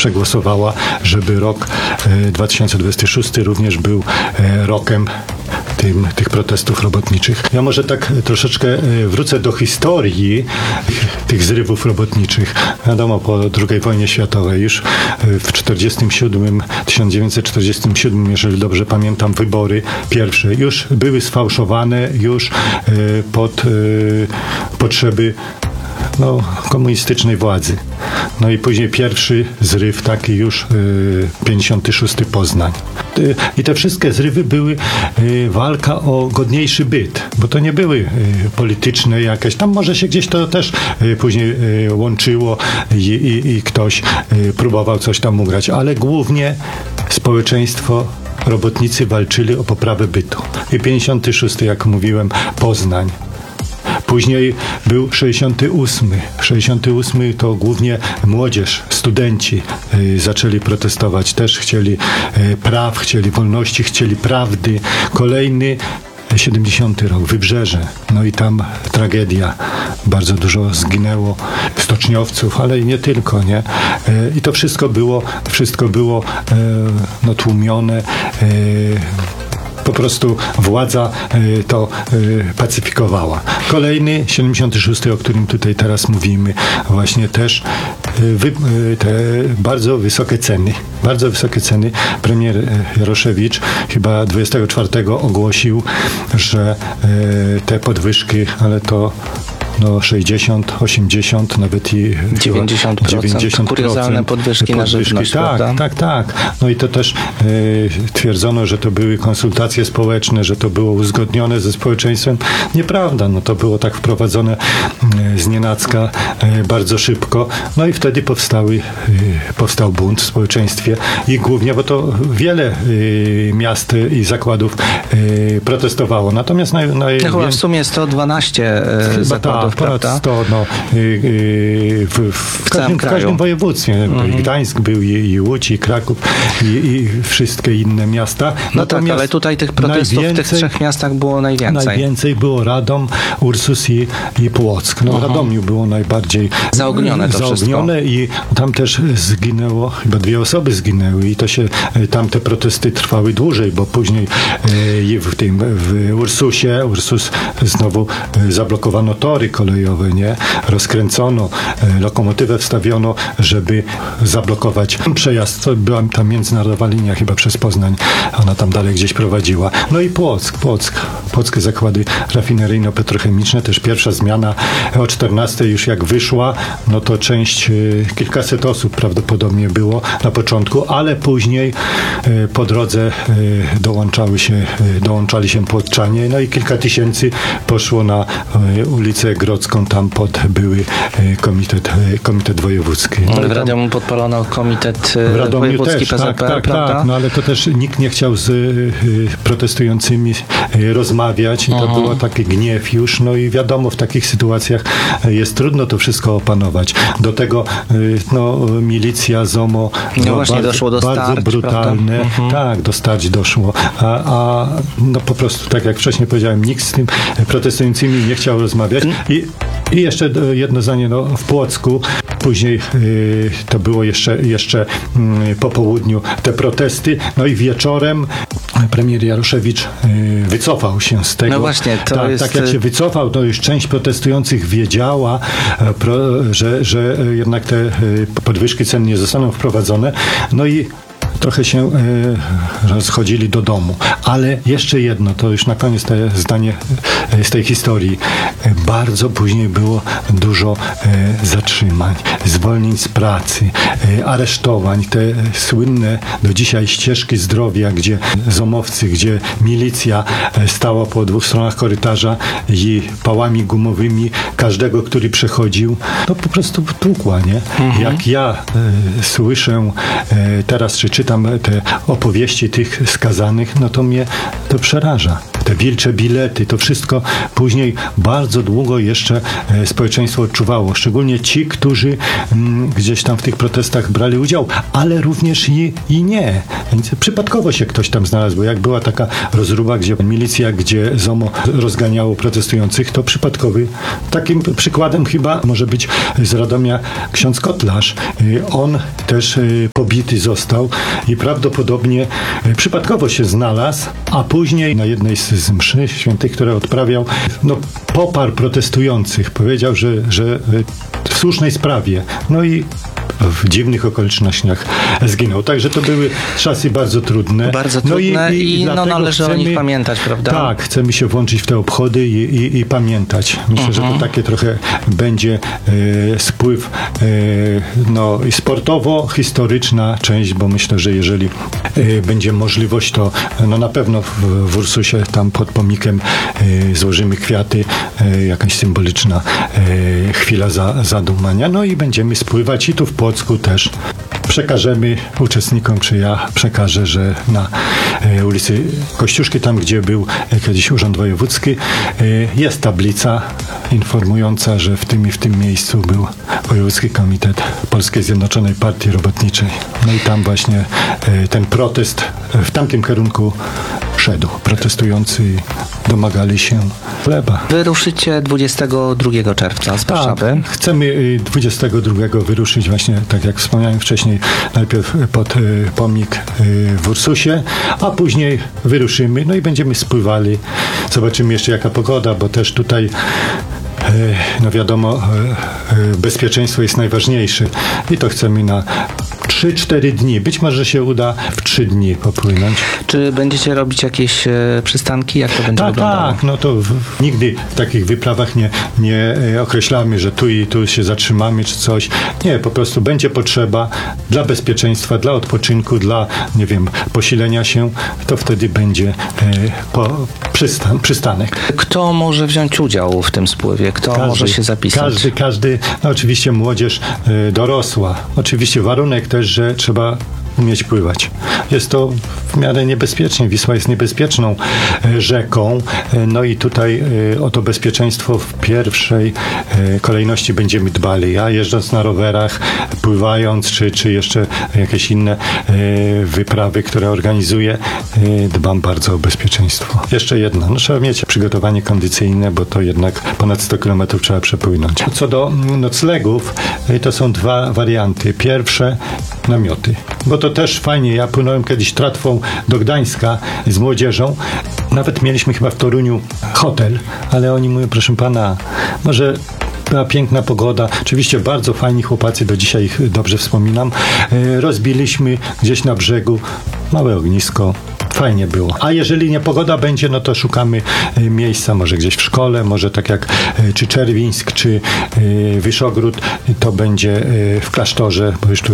przegłosowała, żeby rok 2026 również był rokiem tych protestów robotniczych. Ja może tak troszeczkę wrócę do historii tych zrywów robotniczych. Wiadomo, po II wojnie światowej już w 1947, jeżeli dobrze pamiętam, wybory pierwsze już były sfałszowane już pod potrzeby komunistycznej władzy. No i później pierwszy zryw, taki już 56 Poznań. I te wszystkie zrywy były walka o godniejszy byt, bo to nie były polityczne jakieś, tam może się gdzieś to też później łączyło i ktoś próbował coś tam ugrać, ale głównie społeczeństwo, robotnicy walczyli o poprawę bytu. I 56, jak mówiłem, Poznań. Później był 68. 68 to głównie młodzież, studenci zaczęli protestować. Też chcieli praw, chcieli wolności, chcieli prawdy. Kolejny 70 rok, Wybrzeże. No i tam tragedia. Bardzo dużo zginęło stoczniowców, ale i nie tylko, nie? I to wszystko było tłumione. Po prostu władza to pacyfikowała. Kolejny, 76, o którym tutaj teraz mówimy, właśnie też te bardzo wysokie ceny. Premier Jaroszewicz chyba 24 ogłosił, że te podwyżki, ale to 60, 80, nawet i 90%. Kuriozalne podwyżki na żywność, prawda? Tak. No i to też twierdzono, że to były konsultacje społeczne, że to było uzgodnione ze społeczeństwem. Nieprawda, to było tak wprowadzone znienacka, bardzo szybko. No i wtedy powstał bunt w społeczeństwie i głównie, bo to wiele miast i zakładów protestowało. Natomiast chyba w sumie 112 zakładów. Ponad 100, w każdym województwie. Gdańsk był, i Łódź, i Kraków, i wszystkie inne miasta. Tak, ale tutaj tych protestów w tych trzech miastach było najwięcej. Najwięcej było Radom, Ursus i Płock. Radomiu było najbardziej zaognione i tam też zginęło, chyba 2 osoby zginęły i tamte protesty trwały dłużej, bo później w Ursus znowu zablokowano tory kolejowe, nie? Rozkręcono, lokomotywę wstawiono, żeby zablokować przejazd. To była tam międzynarodowa linia chyba przez Poznań. Ona tam dalej gdzieś prowadziła. No i Płockie zakłady rafineryjno-petrochemiczne. Też pierwsza zmiana o 14 już jak wyszła, to kilkaset osób prawdopodobnie było na początku, ale później po drodze dołączali się płotczanie, no i kilka tysięcy poszło na ulicę Grodzką, tam pod były komitet wojewódzki. W Radomiu podpalono komitet wojewódzki PZPR, prawda? Tak, ale to też nikt nie chciał z protestującymi rozmawiać i to było taki gniew już, i wiadomo, w takich sytuacjach jest trudno to wszystko opanować. Do tego milicja, ZOMO doszło do bardzo starć, brutalne. Tak, do starć doszło. A po prostu, tak jak wcześniej powiedziałem, nikt z tym protestującymi nie chciał rozmawiać. I jeszcze jedno zdanie, w Płocku później to było jeszcze po południu te protesty, i wieczorem premier Jaroszewicz wycofał się z tego. No właśnie, to jest... Tak jak się wycofał, to już część protestujących wiedziała, że jednak te podwyżki cen nie zostaną wprowadzone. I trochę się rozchodzili do domu. Ale jeszcze jedno, to już na koniec te zdanie z tej historii. Bardzo później było dużo zatrzymań, zwolnień z pracy, aresztowań. Te słynne do dzisiaj ścieżki zdrowia, gdzie zomowcy, gdzie milicja stała po 2 stronach korytarza i pałami gumowymi każdego, który przechodził, po prostu tłukła, nie? Jak ja słyszę teraz, czy czytam te opowieści tych skazanych, to mnie to przeraża. te wilcze bilety, to wszystko później bardzo długo jeszcze społeczeństwo odczuwało. Szczególnie ci, którzy gdzieś tam w tych protestach brali udział, ale również i nie. Więc przypadkowo się ktoś tam znalazł, bo jak była taka rozruba, gdzie milicja, gdzie ZOMO rozganiało protestujących, to przypadkowy. Takim przykładem chyba może być z Radomia ksiądz Kotlarz. On też pobity został i prawdopodobnie przypadkowo się znalazł, a później na jednej z mszy świętych, które odprawiał, poparł protestujących. Powiedział, że w słusznej sprawie. No i w dziwnych okolicznościach zginął. Także to były czasy bardzo trudne. Bardzo trudne i należy o nich pamiętać, prawda? Tak, chcemy się włączyć w te obchody i pamiętać. Myślę, że to takie trochę będzie spływ sportowo-historyczna część, bo myślę, że jeżeli będzie możliwość, to na pewno w Ursusie tam pod pomnikiem złożymy kwiaty, jakaś symboliczna chwila zadumania. No i będziemy spływać i tu w Płocku też przekażemy uczestnikom, czy ja przekażę, że na ulicy Kościuszki, tam gdzie był kiedyś Urząd Wojewódzki, jest tablica informująca, że w tym i w tym miejscu był Wojewódzki Komitet Polskiej Zjednoczonej Partii Robotniczej. No i tam właśnie ten protest w tamtym kierunku szedł. Protestujący domagali się chleba. Wyruszycie 22 czerwca z Warszawy. Tak, chcemy 22 wyruszyć właśnie, tak jak wspomniałem wcześniej, najpierw pod pomnik w Ursusie, a później wyruszymy, no i będziemy spływali. Zobaczymy jeszcze jaka pogoda, bo też tutaj wiadomo, bezpieczeństwo jest najważniejsze i to chcemy na 3-4 dni. Być może się uda w 3 dni popłynąć. Czy będziecie robić jakieś przystanki? Jak to będzie wyglądało? Tak, to nigdy w takich wyprawach nie określamy, że tu i tu się zatrzymamy czy coś. Nie, po prostu będzie potrzeba dla bezpieczeństwa, dla odpoczynku, dla, posilenia się, to wtedy będzie przystanek. Kto może wziąć udział w tym spływie? Kto może się zapisać? Każdy, oczywiście młodzież dorosła. Oczywiście warunek też, że trzeba umieć pływać. Jest to w miarę niebezpiecznie. Wisła jest niebezpieczną rzeką. No i tutaj o to bezpieczeństwo w pierwszej kolejności będziemy dbali. Ja jeżdżąc na rowerach, pływając, czy jeszcze jakieś inne wyprawy, które organizuję, dbam bardzo o bezpieczeństwo. Jeszcze jedno. Trzeba mieć przygotowanie kondycyjne, bo to jednak ponad 100 km trzeba przepłynąć. Co do noclegów, to są 2 warianty. Pierwsze, namioty. Bo to też fajnie. Ja płynąłem kiedyś tratwą do Gdańska z młodzieżą. Nawet mieliśmy chyba w Toruniu hotel, ale oni mówią, proszę pana, może była piękna pogoda. Oczywiście bardzo fajni chłopacy, do dzisiaj ich dobrze wspominam. Rozbiliśmy gdzieś na brzegu małe ognisko. Fajnie było. A jeżeli nie pogoda będzie, no to szukamy miejsca, może gdzieś w szkole, może tak jak czy Czerwińsk, czy Wyszogród, to będzie w klasztorze, bo już tu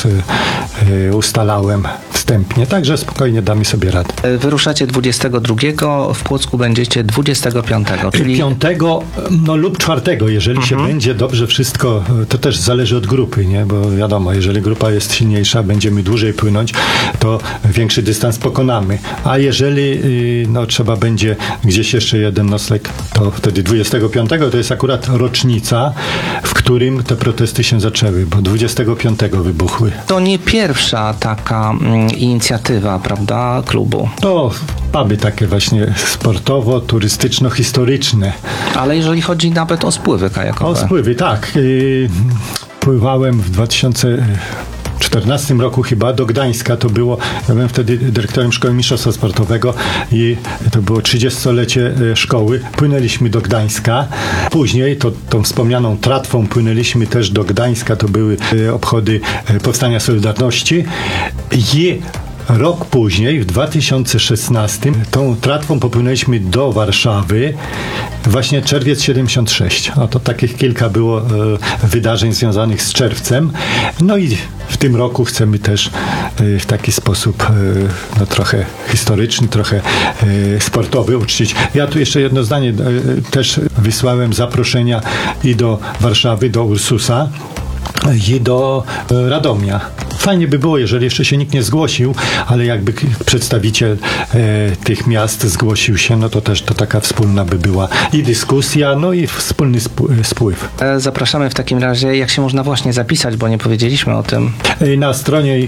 ustalałem wstępnie. Także spokojnie damy sobie radę. Wyruszacie 22, w Płocku będziecie 25. Czyli 5 lub 4, jeżeli się będzie dobrze wszystko, to też zależy od grupy, nie? Bo wiadomo, jeżeli grupa jest silniejsza, będziemy dłużej płynąć, to większy dystans pokonamy. A jeżeli trzeba będzie gdzieś jeszcze jeden nocleg, to wtedy 25 to jest akurat rocznica, w którym te protesty się zaczęły, bo 25 wybuchły. To nie pierwsza taka inicjatywa, prawda, klubu? To puby takie właśnie sportowo-turystyczno-historyczne. Ale jeżeli chodzi nawet o spływy kajakowe. O spływy, tak. Pływałem w 2014 roku chyba do Gdańska. To było, ja byłem wtedy dyrektorem Szkoły Mistrzostwa Sportowego i to było 30-lecie szkoły. Płynęliśmy do Gdańska. Później tą wspomnianą tratwą płynęliśmy też do Gdańska. To były obchody Powstania Solidarności i rok później, w 2016, tą tratwą popłynęliśmy do Warszawy, właśnie czerwiec 76. To takich kilka było wydarzeń związanych z czerwcem. No i w tym roku chcemy też w taki sposób trochę historyczny, trochę sportowy uczcić. Ja tu jeszcze jedno zdanie. Też wysłałem zaproszenia i do Warszawy, do Ursusa, i do Radomia. Fajnie by było, jeżeli jeszcze się nikt nie zgłosił, ale jakby przedstawiciel tych miast zgłosił się, no to też to taka wspólna by była i dyskusja, no i wspólny spływ. Zapraszamy w takim razie, jak się można właśnie zapisać, bo nie powiedzieliśmy o tym. Na stronie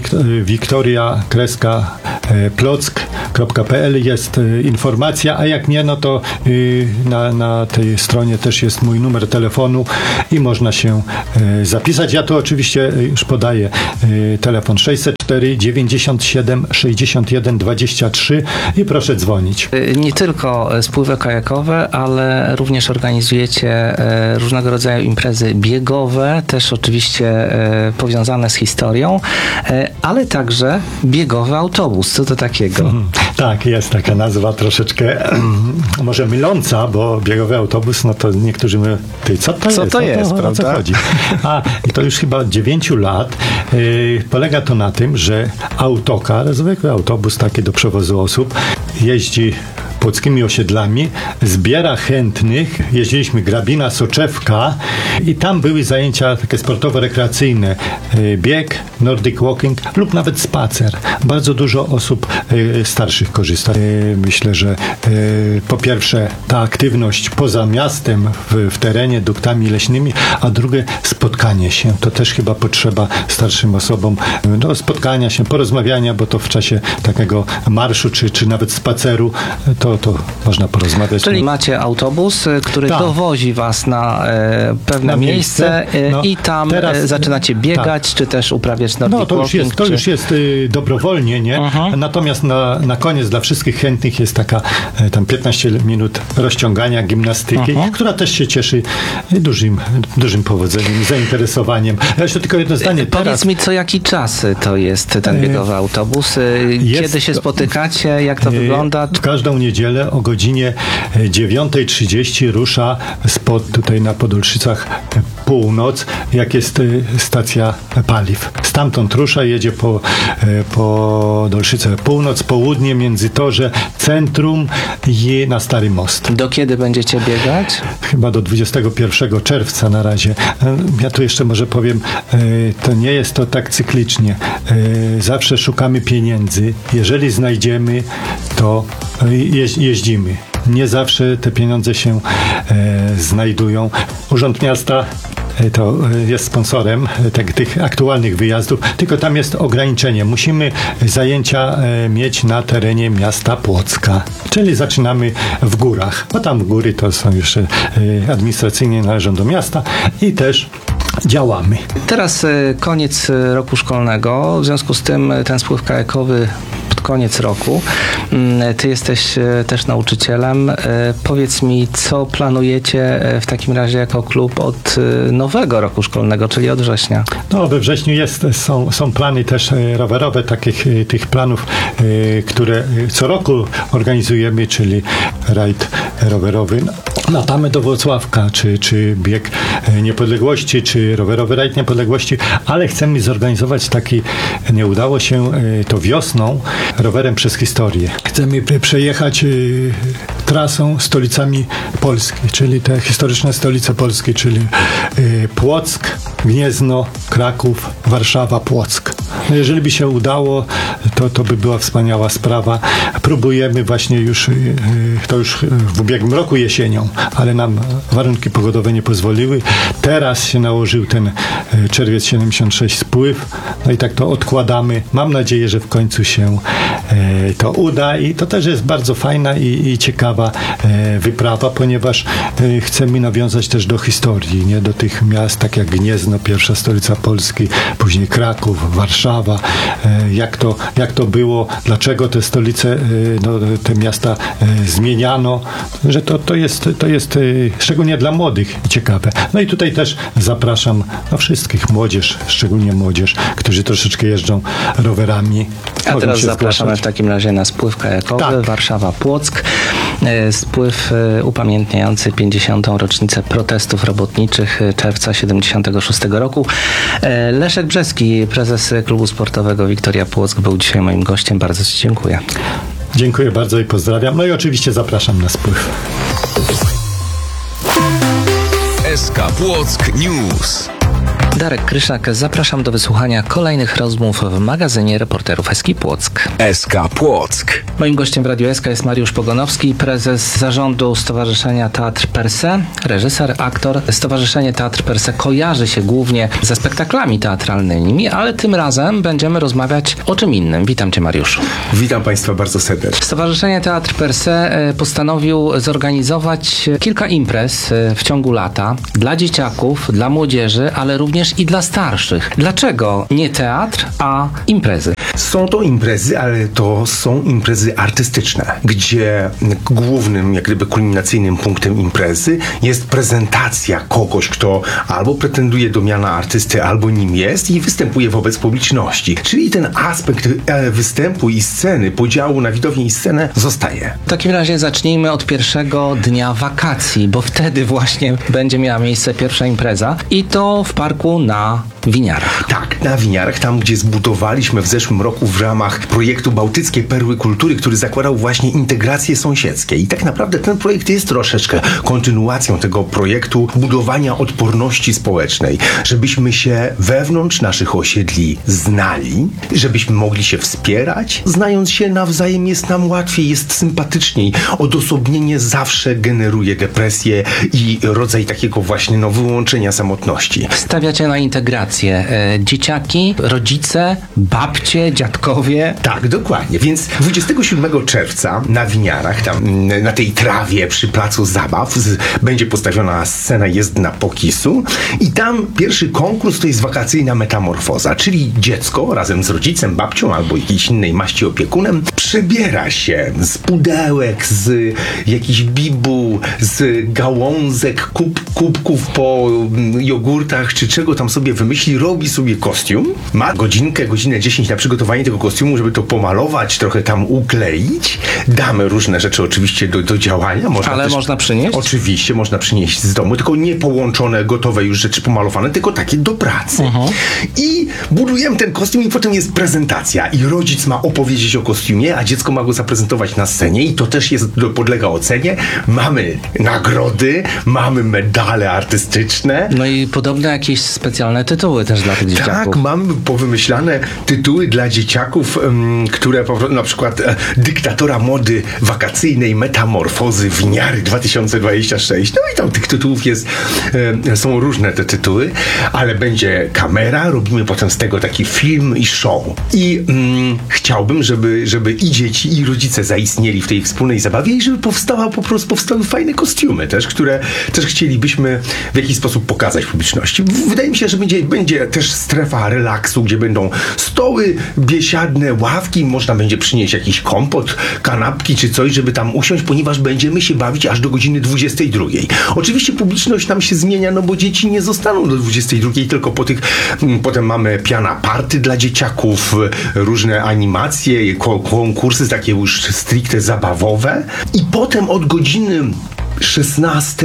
wiktoria-plock.pl jest informacja, a jak nie, no to na tej stronie też jest mój numer telefonu i można się zapisać. Ja tu oczywiście już podaję telefon 604 97 61 23 i proszę dzwonić. Nie tylko spływy kajakowe, ale również organizujecie różnego rodzaju imprezy biegowe, też oczywiście powiązane z historią, ale także biegowy autobus. Co to takiego? Tak, jest taka nazwa troszeczkę może myląca, bo biegowy autobus, no to niektórzy mówią, co to jest, prawda? O co chodzi? I to już chyba od 9 lat. Polega to na tym, że autokar, zwykły autobus taki do przewozu osób, jeździ płockimi osiedlami, zbiera chętnych. Jeździliśmy Grabina, Soczewka i tam były zajęcia takie sportowo-rekreacyjne. Bieg, Nordic walking lub nawet spacer. Bardzo dużo osób starszych korzysta. Myślę, że po pierwsze ta aktywność poza miastem, w terenie, duktami leśnymi, a drugie spotkanie się. To też chyba potrzeba starszym osobom spotkania się, porozmawiania, bo to w czasie takiego marszu czy nawet spaceru to można porozmawiać. Czyli macie autobus, który dowozi was na pewne miejsce i tam zaczynacie biegać, czy też uprawiać Nordic walking. To już jest dobrowolnie, nie? Natomiast na koniec dla wszystkich chętnych jest taka tam 15 minut rozciągania, gimnastyki, która też się cieszy dużym powodzeniem, zainteresowaniem. Ja jeszcze tylko jedno zdanie. Powiedz mi, co jaki czas to jest ten biegowy autobus? Kiedy się spotykacie? Jak to wygląda? W każdą niedzielę o godzinie 9:30 rusza tutaj na Podolszycach północ, jak jest stacja paliw. Stamtąd rusza, jedzie po Dolszyce północ, południe, Międzytorze, centrum i na Stary Most. Do kiedy będziecie biegać? Chyba do 21 czerwca na razie. Ja tu jeszcze może powiem, to nie jest to tak cyklicznie. Zawsze szukamy pieniędzy. Jeżeli znajdziemy, to jeździmy. Nie zawsze te pieniądze się znajdują. Urząd Miasta to jest sponsorem tych aktualnych wyjazdów, tylko tam jest ograniczenie. Musimy zajęcia mieć na terenie miasta Płocka, czyli zaczynamy w górach, bo tam góry to są jeszcze administracyjnie należą do miasta i też działamy. Teraz koniec roku szkolnego, w związku z tym ten spływ kajakowy pod koniec roku. Ty jesteś też nauczycielem. Powiedz mi, co planujecie w takim razie jako klub od nowego roku szkolnego, czyli od września? No, we wrześniu są plany też rowerowe, tych planów, które co roku organizujemy, czyli rajd rowerowy na Tamę do Włocławka, czy bieg niepodległości, czy rowerowy rajd niepodległości, ale chcemy zorganizować taki, nie udało się to wiosną, rowerem przez historię. Chcemy przejechać trasą stolicami Polski, czyli te historyczne stolice Polski, czyli Płock, Gniezno, Kraków, Warszawa, Płock. No jeżeli by się udało, to by była wspaniała sprawa. Próbujemy właśnie już w ubiegłym roku jesienią, ale nam warunki pogodowe nie pozwoliły. Teraz się nałożył ten czerwiec 76 spływ, no i tak to odkładamy. Mam nadzieję, że w końcu się to uda i to też jest bardzo fajna i ciekawa wyprawa, ponieważ chcemy nawiązać też do historii, nie do tych miast, tak jak Gniezno, pierwsza stolica Polski, później Kraków, Warszawa, jak to było, dlaczego te stolice, te miasta zmieniano, że to jest szczególnie dla młodych ciekawe. No i tutaj też zapraszam wszystkich, młodzież, szczególnie młodzież, którzy troszeczkę jeżdżą rowerami. A teraz zapraszamy w takim razie na spływ kajakowy Warszawa-Płock. Spływ upamiętniający 50. rocznicę protestów robotniczych czerwca 76 roku. Leszek Brzeski, prezes klubu sportowego Wiktoria Płock, był dzisiaj moim gościem. Bardzo Ci dziękuję. Dziękuję bardzo i pozdrawiam. No i oczywiście zapraszam na spływ. SK Płock News. Darek Kryszak, zapraszam do wysłuchania kolejnych rozmów w magazynie reporterów SK Płock. SK Płock. Moim gościem w Radiu SK jest Mariusz Pogonowski, prezes zarządu Stowarzyszenia Teatr Per Se, reżyser, aktor. Stowarzyszenie Teatr Per Se kojarzy się głównie ze spektaklami teatralnymi, ale tym razem będziemy rozmawiać o czym innym. Witam Cię, Mariuszu. Witam Państwa bardzo serdecznie. Stowarzyszenie Teatr Per Se postanowił zorganizować kilka imprez w ciągu lata dla dzieciaków, dla młodzieży, ale również i dla starszych. Dlaczego nie teatr, a imprezy? Są to imprezy, ale to są imprezy artystyczne, gdzie głównym, jak gdyby kulminacyjnym punktem imprezy jest prezentacja kogoś, kto albo pretenduje do miana artysty, albo nim jest i występuje wobec publiczności. Czyli ten aspekt występu i sceny, podziału na widownię i scenę zostaje. W takim razie zacznijmy od pierwszego dnia wakacji, bo wtedy właśnie będzie miała miejsce pierwsza impreza i to w parku na Winiarach. Tak, na Winiarach, tam gdzie zbudowaliśmy w zeszłym roku w ramach projektu Bałtyckie Perły Kultury, który zakładał właśnie integrację sąsiedzkie. I tak naprawdę ten projekt jest troszeczkę kontynuacją tego projektu budowania odporności społecznej, żebyśmy się wewnątrz naszych osiedli znali, żebyśmy mogli się wspierać. Znając się nawzajem jest nam łatwiej, jest sympatyczniej. Odosobnienie zawsze generuje depresję i rodzaj takiego właśnie wyłączenia samotności. Stawiacie na integrację dzieciaki, rodzice, babcie, dziadkowie. Tak, dokładnie. Więc 27 czerwca na Winiarach, tam na tej trawie przy placu zabaw będzie postawiona scena jezdna Pokisu i tam pierwszy konkurs to jest wakacyjna metamorfoza, czyli dziecko razem z rodzicem, babcią albo jakiejś innej maści opiekunem przebiera się z pudełek, z jakichś bibuł, z gałązek, kubków po jogurtach, czy czego tam sobie wymyśli, robi sobie kostium, ma godzinę 10 na przygotowanie tego kostiumu, żeby to pomalować, trochę tam ukleić. Damy różne rzeczy oczywiście do działania. Można przynieść? Oczywiście, można przynieść z domu, tylko nie połączone, gotowe już rzeczy pomalowane, tylko takie do pracy. I budujemy ten kostium i potem jest prezentacja i rodzic ma opowiedzieć o kostiumie, a dziecko ma go zaprezentować na scenie i to też podlega ocenie. Mamy nagrody, mamy medale artystyczne. No i podobne jakieś specjalne tytuły też dla tych dzieciaków. Tak, mamy powymyślane tytuły dla dzieciaków, które na przykład dyktatora mody wakacyjnej metamorfozy Winiary 2026. No i tam tych tytułów są różne te tytuły, ale będzie kamera, robimy potem z tego taki film i show. I chciałbym, żeby i dzieci, i rodzice zaistnieli w tej wspólnej zabawie i żeby powstały fajne kostiumy też, które też chcielibyśmy w jakiś sposób pokazać publiczności. Wydaje mi się, że będzie też strefa relaksu, gdzie będą stoły biesiadne, ławki, można będzie przynieść jakiś kompot, kanapki czy coś, żeby tam usiąść, ponieważ będziemy się bawić aż do godziny 22. Oczywiście publiczność nam się zmienia, no bo dzieci nie zostaną do 22, tylko potem mamy piana party dla dzieciaków, różne animacje, konkursy takie już stricte zabawowe i potem od godziny 16,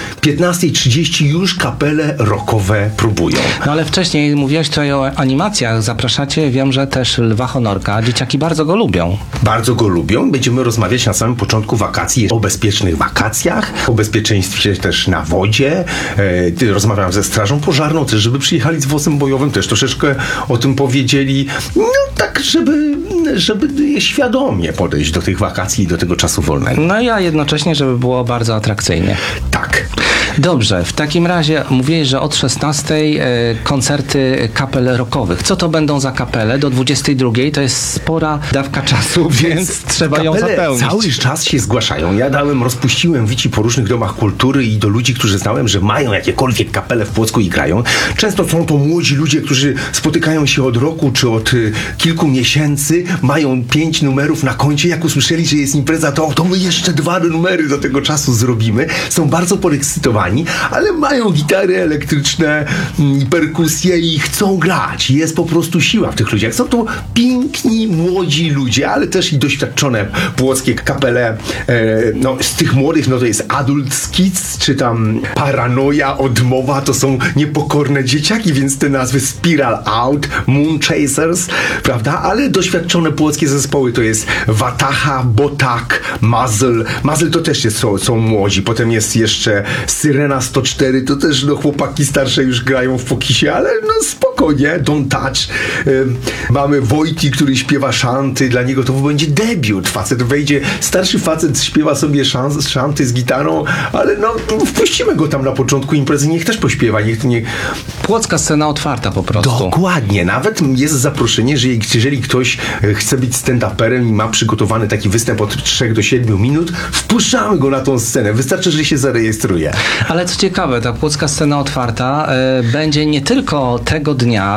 15:30 już kapele rockowe próbują. No ale wcześniej mówiłeś tutaj o animacjach, zapraszacie, wiem, że też Lwa Honorka. Dzieciaki bardzo go lubią. Bardzo go lubią. Będziemy rozmawiać na samym początku wakacji o bezpiecznych wakacjach, o bezpieczeństwie też na wodzie. Rozmawiam ze strażą pożarną też, żeby przyjechali z wozem bojowym, też troszeczkę o tym powiedzieli. No tak, żeby świadomie podejść do tych wakacji i do tego czasu wolnego. No i a jednocześnie, żeby było bardzo atrakcyjnie. Tak. Dobrze, w takim razie mówiłeś, że od 16 koncerty kapel rockowych. Co to będą za kapele? Do 22 to jest spora dawka czasu, więc trzeba ją zapełnić. Cały czas się zgłaszają. Ja rozpuściłem wici po różnych domach kultury i do ludzi, którzy znałem, że mają jakiekolwiek kapele w Płocku i grają. Często są to młodzi ludzie, którzy spotykają się od roku czy od kilku miesięcy, mają 5 numerów na koncie. Jak usłyszeli, że jest impreza, to my jeszcze 2 numery do tego czasu zrobimy. Są bardzo podekscytowani, ale mają gitary elektryczne i perkusje i chcą grać. Jest po prostu siła w tych ludziach. Są to piękni, młodzi ludzie, ale też i doświadczone płockie kapele. Z tych młodych, to jest Adult Kids, czy tam Paranoja, Odmowa, to są niepokorne dzieciaki, więc te nazwy Spiral Out, Moon Chasers, prawda? Ale doświadczone płockie zespoły to jest Wataha, Botak, Muzzle. Muzzle to też są młodzi. Potem jest jeszcze Syrena 104, to też no, chłopaki starsze już grają w Pokisie, ale no spokojnie, Don't Touch. Mamy Wojti, który śpiewa szanty, dla niego to będzie debiut. Facet wejdzie, starszy facet śpiewa sobie szanty z gitarą, ale no wpuścimy go tam na początku imprezy, niech też pośpiewa, niech nie... Płocka scena otwarta po prostu. Dokładnie, nawet jest zaproszenie, że jeżeli ktoś chce być stand-uperem i ma przygotowany taki występ od 3 do 7 minut, wpuszczamy go na tą scenę, wystarczy, że się zarejestruje. Ale co ciekawe, ta płocka scena otwarta będzie nie tylko tego dnia,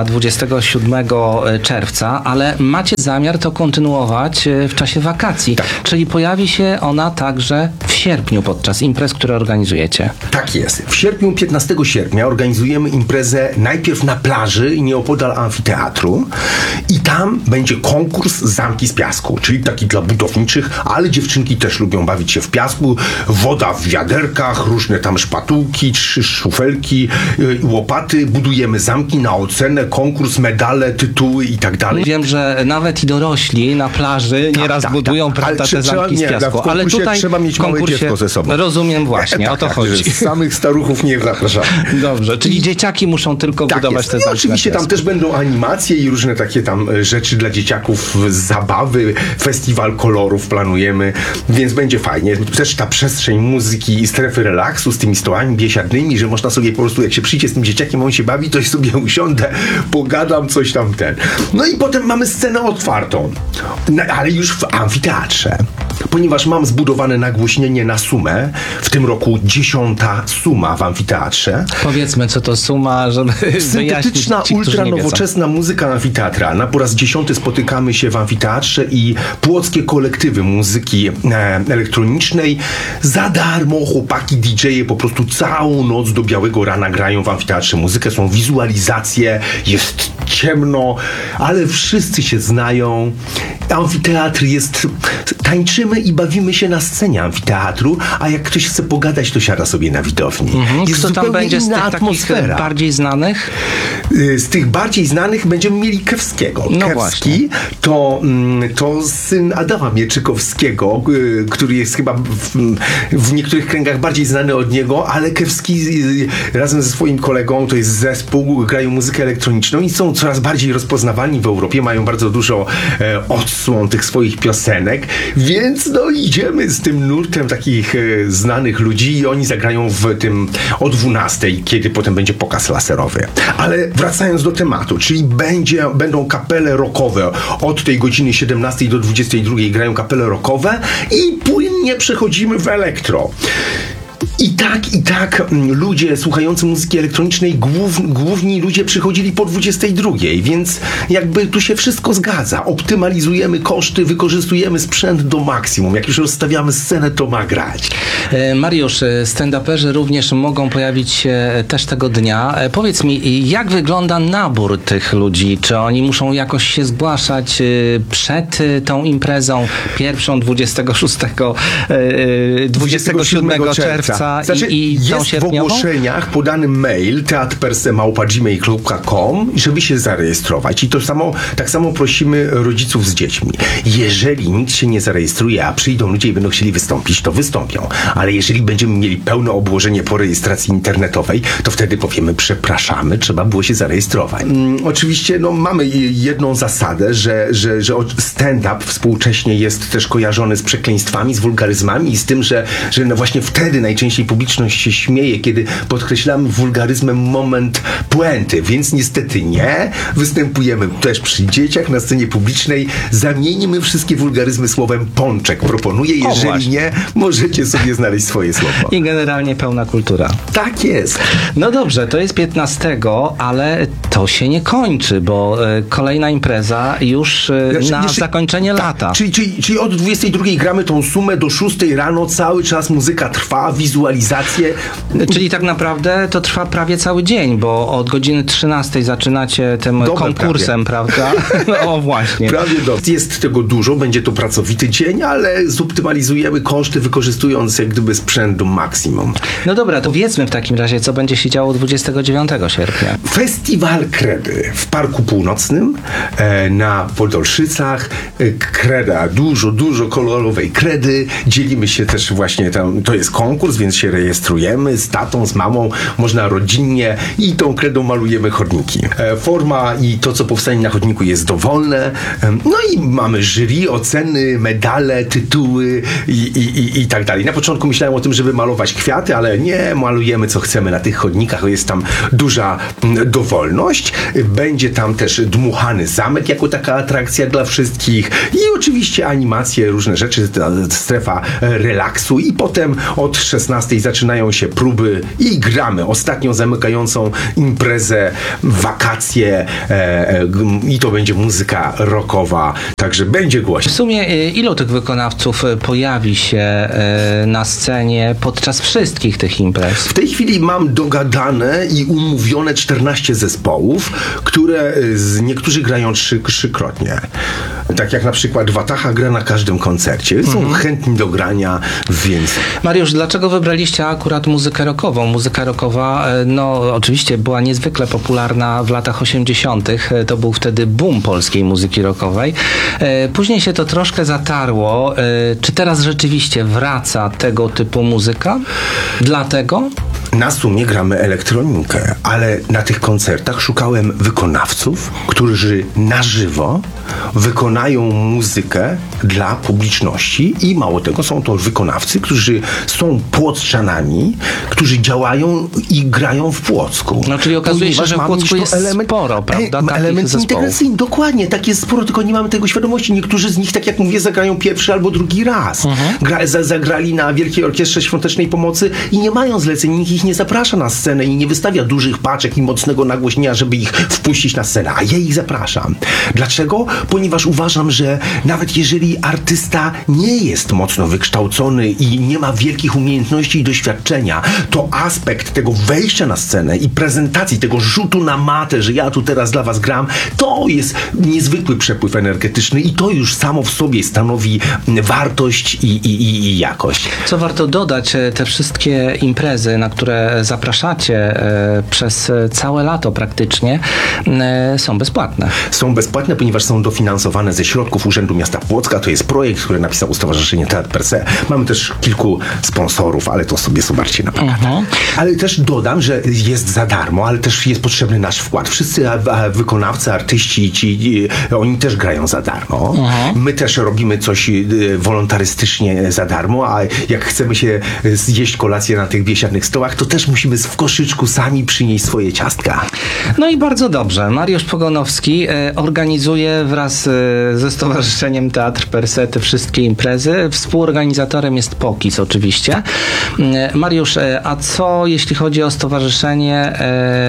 27 czerwca, ale macie zamiar to kontynuować w czasie wakacji. Tak. Czyli pojawi się ona także w sierpniu podczas imprez, które organizujecie. Tak jest. W sierpniu, 15 sierpnia organizujemy imprezę najpierw na plaży i nieopodal amfiteatru i tam będzie konkurs Zamki z piasku, czyli taki dla budowniczych, ale dziewczynki też lubią bawić się w piasku, woda w wiaderkach, różne tam szpatułki, szufelki, łopaty, budujemy zamki na ocenę, konkurs, medale, tytuły i tak dalej. Wiem, że nawet i dorośli na plaży nieraz budują prawda, te zamki z piasku, ale tutaj trzeba mieć małe dziecko ze sobą. Rozumiem właśnie, o to chodzi. Samych staruchów nie zapraszamy. Dobrze, czyli dzieciaki muszą tylko budować te zamki. Oczywiście tam też będą animacje i różne takie tam rzeczy dla dzieciaków, zabawy, festiwal kolorów planujemy, więc będzie fajnie. Też ta przestrzeń muzyki i strefy relaksu z tymi stołami biesiadnymi, że można sobie po prostu, jak się przyjdzie z tym dzieciakiem, on się bawi, to sobie usiądę, pogadam, coś tam ten. No i potem mamy scenę otwartą, ale już w amfiteatrze. Ponieważ mam zbudowane nagłośnienie na sumę, w tym roku 10. suma w amfiteatrze. Powiedzmy, co to suma, żeby syntetyczna, ultranowoczesna muzyka amfiteatralna. Po raz 10 spotykamy się w amfiteatrze i płockie kolektywy muzyki elektronicznej za darmo. Chłopaki DJ-e po prostu całą noc do białego rana grają w amfiteatrze muzykę. Są wizualizacje, jest ciemno, ale wszyscy się znają. Amfiteatr jest... Tańczymy i bawimy się na scenie amfiteatru, a jak ktoś chce pogadać, to siada sobie na widowni. Jest Kto tam będzie z tych atmosfera. takich bardziej znanych? Z tych bardziej znanych będziemy mieli Kewskiego. No Kewski to syn Adama Mieczykowskiego, który jest chyba w niektórych kręgach bardziej znany od niego, ale Kewski razem ze swoim kolegą, to jest zespół, grają muzykę elektroniczną i są coraz bardziej rozpoznawani w Europie, mają bardzo dużo odsłon tych swoich piosenek, więc no idziemy z tym nurtem takich znanych ludzi i oni zagrają w tym o 12, kiedy potem będzie pokaz laserowy. Ale wracając do tematu, czyli będą kapele rockowe. Od tej godziny 17 do 22 grają kapele rockowe i płynnie przechodzimy w elektro. I tak ludzie słuchający muzyki elektronicznej, główni ludzie przychodzili po 22, więc jakby tu się wszystko zgadza. Optymalizujemy koszty, wykorzystujemy sprzęt do maksimum. Jak już rozstawiamy scenę, to ma grać. Mariusz, stand-uperzy również mogą pojawić się też tego dnia. Powiedz mi, jak wygląda nabór tych ludzi? Czy oni muszą jakoś się zgłaszać przed tą imprezą pierwszą 27 czerwca i tą jest sierpniową? w ogłoszeniach podany mail teatrperse@gmail.com, żeby się zarejestrować. I tak samo prosimy rodziców z dziećmi. Jeżeli nikt się nie zarejestruje, a przyjdą ludzie i będą chcieli wystąpić, to wystąpią. Ale jeżeli będziemy mieli pełne obłożenie po rejestracji internetowej, to wtedy powiemy, przepraszamy, trzeba było się zarejestrować. Oczywiście mamy jedną zasadę, że stand-up współcześnie jest też kojarzony z przekleństwami, z wulgaryzmami i z tym, że no właśnie wtedy najczęściej publiczność się śmieje, kiedy podkreślamy wulgaryzmem moment puenty, więc niestety nie. Występujemy też przy dzieciach na scenie publicznej. Zamieńmy wszystkie wulgaryzmy słowem pączek. Proponuję, jeżeli nie, możecie sobie znaleźć swoje słowo. I generalnie pełna kultura. Tak jest. No dobrze, to jest 15, ale to się nie kończy, bo kolejna impreza już na zakończenie lata. Czyli od 22 gramy tą sumę do 6 rano, cały czas muzyka trwa, wizualizacje. Czyli tak naprawdę to trwa prawie cały dzień, bo od godziny 13 zaczynacie tym konkursem, prawda? No właśnie. Prawie dobrze. Jest tego dużo, będzie to pracowity dzień, ale zoptymalizujemy koszty, wykorzystując jak gdyby sprzęt do maksimum. No dobra, to wiedzmy w takim razie, co będzie się działo 29 sierpnia. Festiwal kredy w Parku Północnym na Podolszycach. Kreda, dużo kolorowej kredy. Dzielimy się też właśnie tam, to jest konkurs, więc się rejestrujemy z tatą, z mamą, można rodzinnie i tą kredą malujemy chodniki. Forma i to, co powstanie na chodniku, jest dowolne. No i mamy jury, oceny, medale, tytuły i tak dalej. Na początku myślałem o tym, żeby malować kwiaty, ale nie, malujemy co chcemy na tych chodnikach. Jest tam duża dowolność. Będzie tam też dmuchany zamek jako taka atrakcja dla wszystkich i oczywiście animacje, różne rzeczy, strefa relaksu i potem od 16 zaczynają się próby i gramy ostatnią zamykającą imprezę, wakacje i to będzie muzyka rockowa, także będzie głośno. W sumie ilu tych wykonawców pojawi się na scenie podczas wszystkich tych imprez? W tej chwili mam dogadane i umówione 14 zespołów, które niektórzy grają trzykrotnie. Tak jak na przykład Wataha gra na każdym koncercie. Są chętni do grania, więc... Mariusz, dlaczego wybraliście akurat muzykę rockową? Muzyka rockowa, no oczywiście była niezwykle popularna w latach 80. To był wtedy boom polskiej muzyki rockowej. Później się to troszkę zatarło. Czy teraz rzeczywiście wraca tego typu muzyka? Dlatego? Na sumie gramy elektronikę, ale na tych koncertach szukałem wykonawców, którzy na żywo wykonają muzykę dla publiczności i mało tego, są to wykonawcy, którzy są płockczanami, którzy działają i grają w Płocku. No czyli okazuje się, że w Płocku jest sporo, prawda? Element integracyjny, dokładnie, tak jest sporo, tylko nie mamy tego świadomości. Niektórzy z nich, tak jak mówię, zagrają pierwszy albo drugi raz. Zagrali na Wielkiej Orkiestrze Świątecznej Pomocy i nie mają zleceń, nikt ich nie zaprasza na scenę i nie wystawia dużych paczek i mocnego nagłośnienia, żeby ich wpuścić na scenę, a ja ich zapraszam. Dlaczego? Ponieważ uważam, że nawet jeżeli artysta nie jest mocno wykształcony i nie ma wielkich umiejętności i doświadczenia, to aspekt tego wejścia na scenę i prezentacji, tego rzutu na matę, że ja tu teraz dla was gram, to jest niezwykły przepływ energetyczny i to już samo w sobie stanowi wartość i jakość. Co warto dodać, te wszystkie imprezy, na które zapraszacie przez całe lato praktycznie, są bezpłatne. Są bezpłatne, ponieważ są dofinansowane ze środków Urzędu Miasta Płocka. To jest projekt, który napisało Stowarzyszenie Teatr Per Se. Mamy też kilku sponsorów, ale to sobie zobaczcie na przykład. Ale też dodam, że jest za darmo, ale też jest potrzebny nasz wkład. Wszyscy wykonawcy, artyści, oni też grają za darmo. My też robimy coś wolontarystycznie za darmo, a jak chcemy się zjeść kolację na tych biesiadnych stołach, to też musimy w koszyczku sami przynieść swoje ciastka. No i bardzo dobrze. Mariusz Pogonowski organizuje wraz ze Stowarzyszeniem Teatr Per Se te wszystkie imprezy. Współorganizatorem jest POKiS oczywiście. Mariusz, a co jeśli chodzi o stowarzyszenie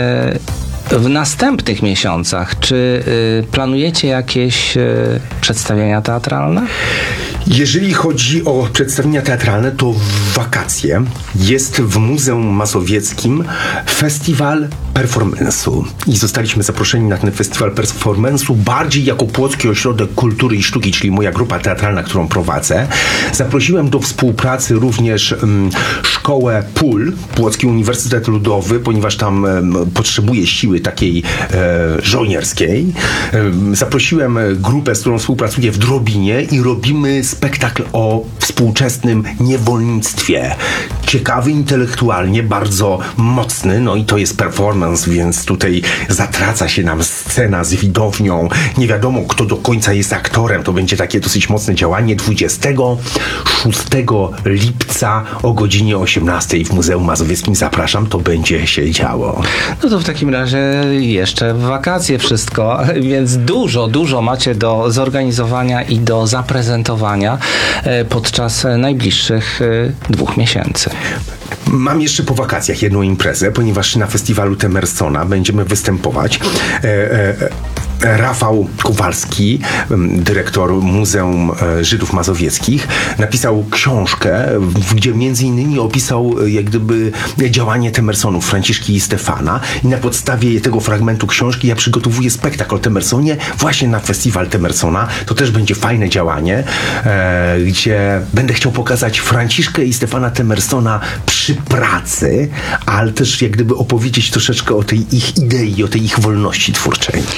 w następnych miesiącach? Czy planujecie jakieś przedstawienia teatralne? Jeżeli chodzi o przedstawienia teatralne, to w wakacje jest w Muzeum Mazowieckim festiwal performance'u. I zostaliśmy zaproszeni na ten festiwal performance'u bardziej jako Płocki Ośrodek Kultury i Sztuki, czyli moja grupa teatralna, którą prowadzę. Zaprosiłem do współpracy również szkołę PUL, Płocki Uniwersytet Ludowy, ponieważ tam potrzebuje siły takiej żołnierskiej. Zaprosiłem grupę, z którą współpracuję w Drobinie i robimy spektakl o współczesnym niewolnictwie. Ciekawy intelektualnie, bardzo mocny, no i to jest performance, więc tutaj zatraca się nam scena z widownią. Nie wiadomo, kto do końca jest aktorem. To będzie takie dosyć mocne działanie. 26 lipca o godzinie 18 w Muzeum Mazowieckim. Zapraszam, to będzie się działo. No to w takim razie jeszcze w wakacje wszystko, więc dużo macie do zorganizowania i do zaprezentowania podczas najbliższych 2 miesięcy. Mam jeszcze po wakacjach jedną imprezę, ponieważ na festiwalu Temersona będziemy występować. Rafał Kowalski, dyrektor Muzeum Żydów Mazowieckich, napisał książkę, gdzie między innymi opisał jak gdyby działanie Temersonów, Franciszki i Stefana, i na podstawie tego fragmentu książki ja przygotowuję spektakl o Temersonie właśnie na festiwal Temersona. To też będzie fajne działanie, gdzie będę chciał pokazać Franciszkę i Stefana Temersona przy pracy, ale też jak gdyby opowiedzieć troszeczkę o tej ich idei, o tej ich wolności twórczej.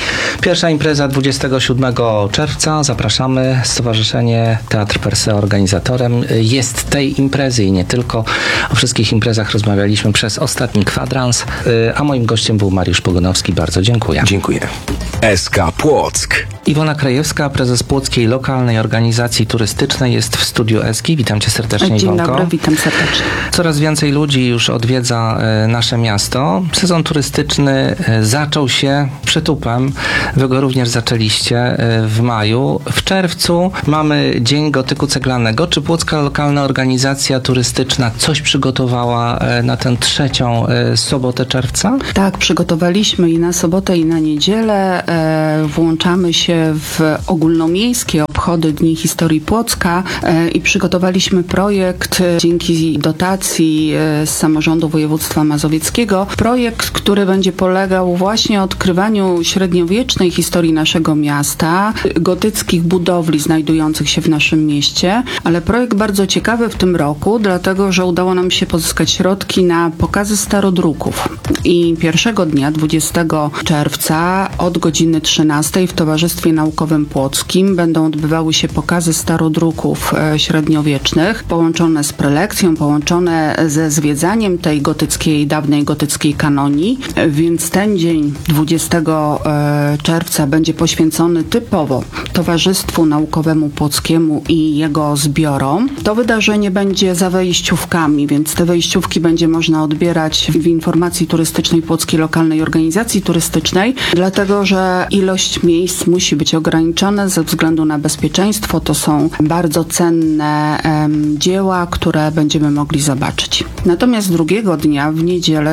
Pierwsza impreza 27 czerwca. Zapraszamy. Stowarzyszenie Teatr Per Se organizatorem jest tej imprezy i nie tylko. O wszystkich imprezach rozmawialiśmy przez ostatni kwadrans, a moim gościem był Mariusz Pogonowski. Bardzo dziękuję. Dziękuję. SK Płock. Iwona Krajewska, prezes Płockiej Lokalnej Organizacji Turystycznej, jest w studiu Eski. Witam cię serdecznie, Dzień Iwonko. dobry, witam serdecznie. Coraz więcej ludzi już odwiedza nasze miasto. Sezon turystyczny zaczął się przytupem. Wy go również zaczęliście w maju. W czerwcu mamy Dzień Gotyku Ceglanego. Czy Płocka Lokalna Organizacja Turystyczna coś przygotowała na tę trzecią sobotę czerwca? Tak, przygotowaliśmy i na sobotę, i na niedzielę. Włączamy się w ogólnomiejskie obchody Dni Historii Płocka i przygotowaliśmy projekt dzięki dotacji z samorządu województwa mazowieckiego. Projekt, który będzie polegał właśnie na odkrywaniu średniowiecznej historii naszego miasta, gotyckich budowli znajdujących się w naszym mieście, ale projekt bardzo ciekawy w tym roku, dlatego że udało nam się pozyskać środki na pokazy starodruków. I pierwszego dnia, 20 czerwca od godziny 13 w Towarzystwie Naukowym Płockim będą odbywały się pokazy starodruków średniowiecznych, połączone z prelekcją, połączone ze zwiedzaniem tej dawnej gotyckiej kanonii, więc ten dzień 20 czerwca będzie poświęcony typowo Towarzystwu Naukowemu Płockiemu i jego zbiorom. To wydarzenie będzie za wejściówkami, więc te wejściówki będzie można odbierać w informacji turystycznej Płockiej Lokalnej Organizacji Turystycznej, dlatego że ilość miejsc musi być ograniczona ze względu na bezpieczeństwo. To są bardzo cenne dzieła, które będziemy mogli zobaczyć. Natomiast drugiego dnia, w niedzielę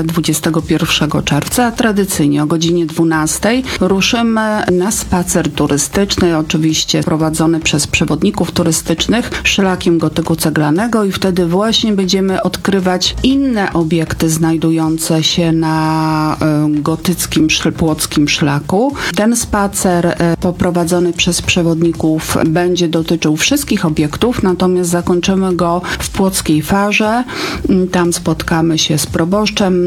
21 czerwca, tradycyjnie o godzinie 12 ruszymy na spacer turystyczny, oczywiście prowadzony przez przewodników turystycznych szlakiem Gotyku Ceglanego i wtedy właśnie będziemy odkrywać inne obiekty znajdujące się na gotyckim, płockim szlaku. Ten spacer poprowadzony przez przewodników będzie dotyczył wszystkich obiektów, natomiast zakończymy go w Płockiej Farze. Tam spotkamy się z proboszczem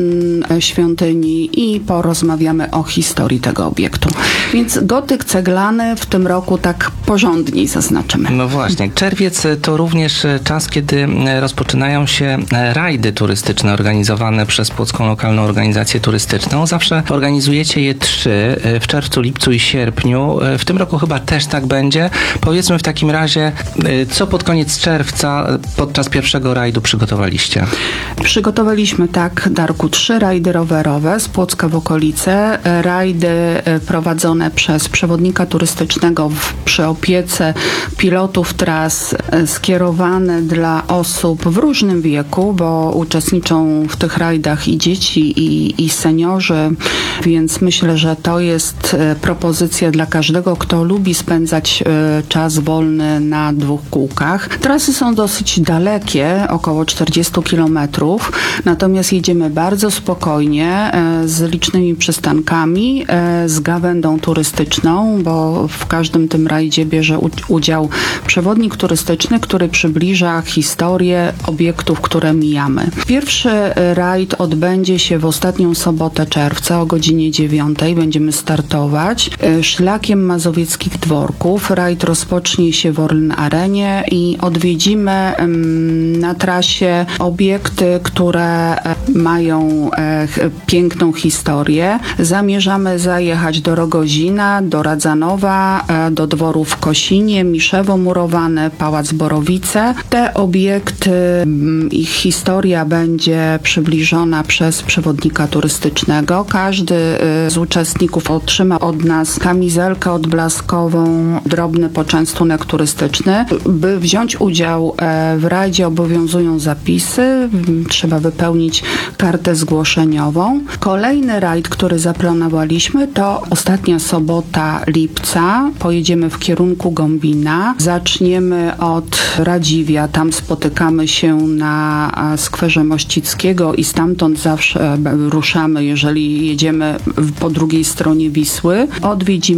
świątyni i porozmawiamy o historii tego obiektu. Więc gotyk ceglany w tym roku tak porządniej zaznaczymy. No właśnie. Czerwiec to również czas, kiedy rozpoczynają się rajdy turystyczne organizowane przez Płocką Lokalną Organizację Turystyczną. Zawsze organizujecie je 3 w czerwcu, lipcu i sierpniu. W tym roku chyba też tak będzie. Powiedzmy w takim razie, co pod koniec czerwca podczas pierwszego rajdu przygotowaliście? Przygotowaliśmy, tak, Darku, 3 rajdy rowerowe z Płocka w okolice. Rajdy prowadzone przez przewodnika turystycznego przy opiece pilotów tras, skierowane dla osób w różnym wieku, bo uczestniczą w tych rajdach i dzieci, i seniorzy, więc myślę, że to jest propozycja dla każdego, kto lubi spędzać czas wolny na 2 kółkach. Trasy są dosyć dalekie, około 40 kilometrów, natomiast jedziemy bardzo spokojnie, z licznymi przystankami, z gawędą turystyczną, bo w każdym tym rajdzie bierze udział przewodnik turystyczny, który przybliża historię obiektów, które mijamy. Pierwszy rajd odbędzie się w ostatnią sobotę czerwca o godzinie 9. Będziemy startować szlakiem mazowieckich dworków. Rajd rozpocznie się w Orlen Arenie i odwiedzimy na trasie obiekty, które mają piękną historię. Zamierzamy zajechać do Rogozina, do Radzanowa, do dworu w Kosinie, Miszewo Murowane, Pałac Borowice. Te obiekty, ich historia będzie przybliżona przez przewodnika turystycznego. Każdy z uczestników otrzyma od nas kamizelkę odblaskową, drobny poczęstunek turystyczny. By wziąć udział w rajdzie obowiązują zapisy. Trzeba wypełnić kartę zgłoszeniową. Kolejny rajd, który zaplanowaliśmy, to ostatnia sobota lipca. Pojedziemy w kierunku Gombina. Zaczniemy od Radziwia. Tam spotykamy się na skwerze Mościckiego i stamtąd zawsze ruszamy, jeżeli jedziemy po drugiej stronie Wisły. Odwiedzimy Gombin.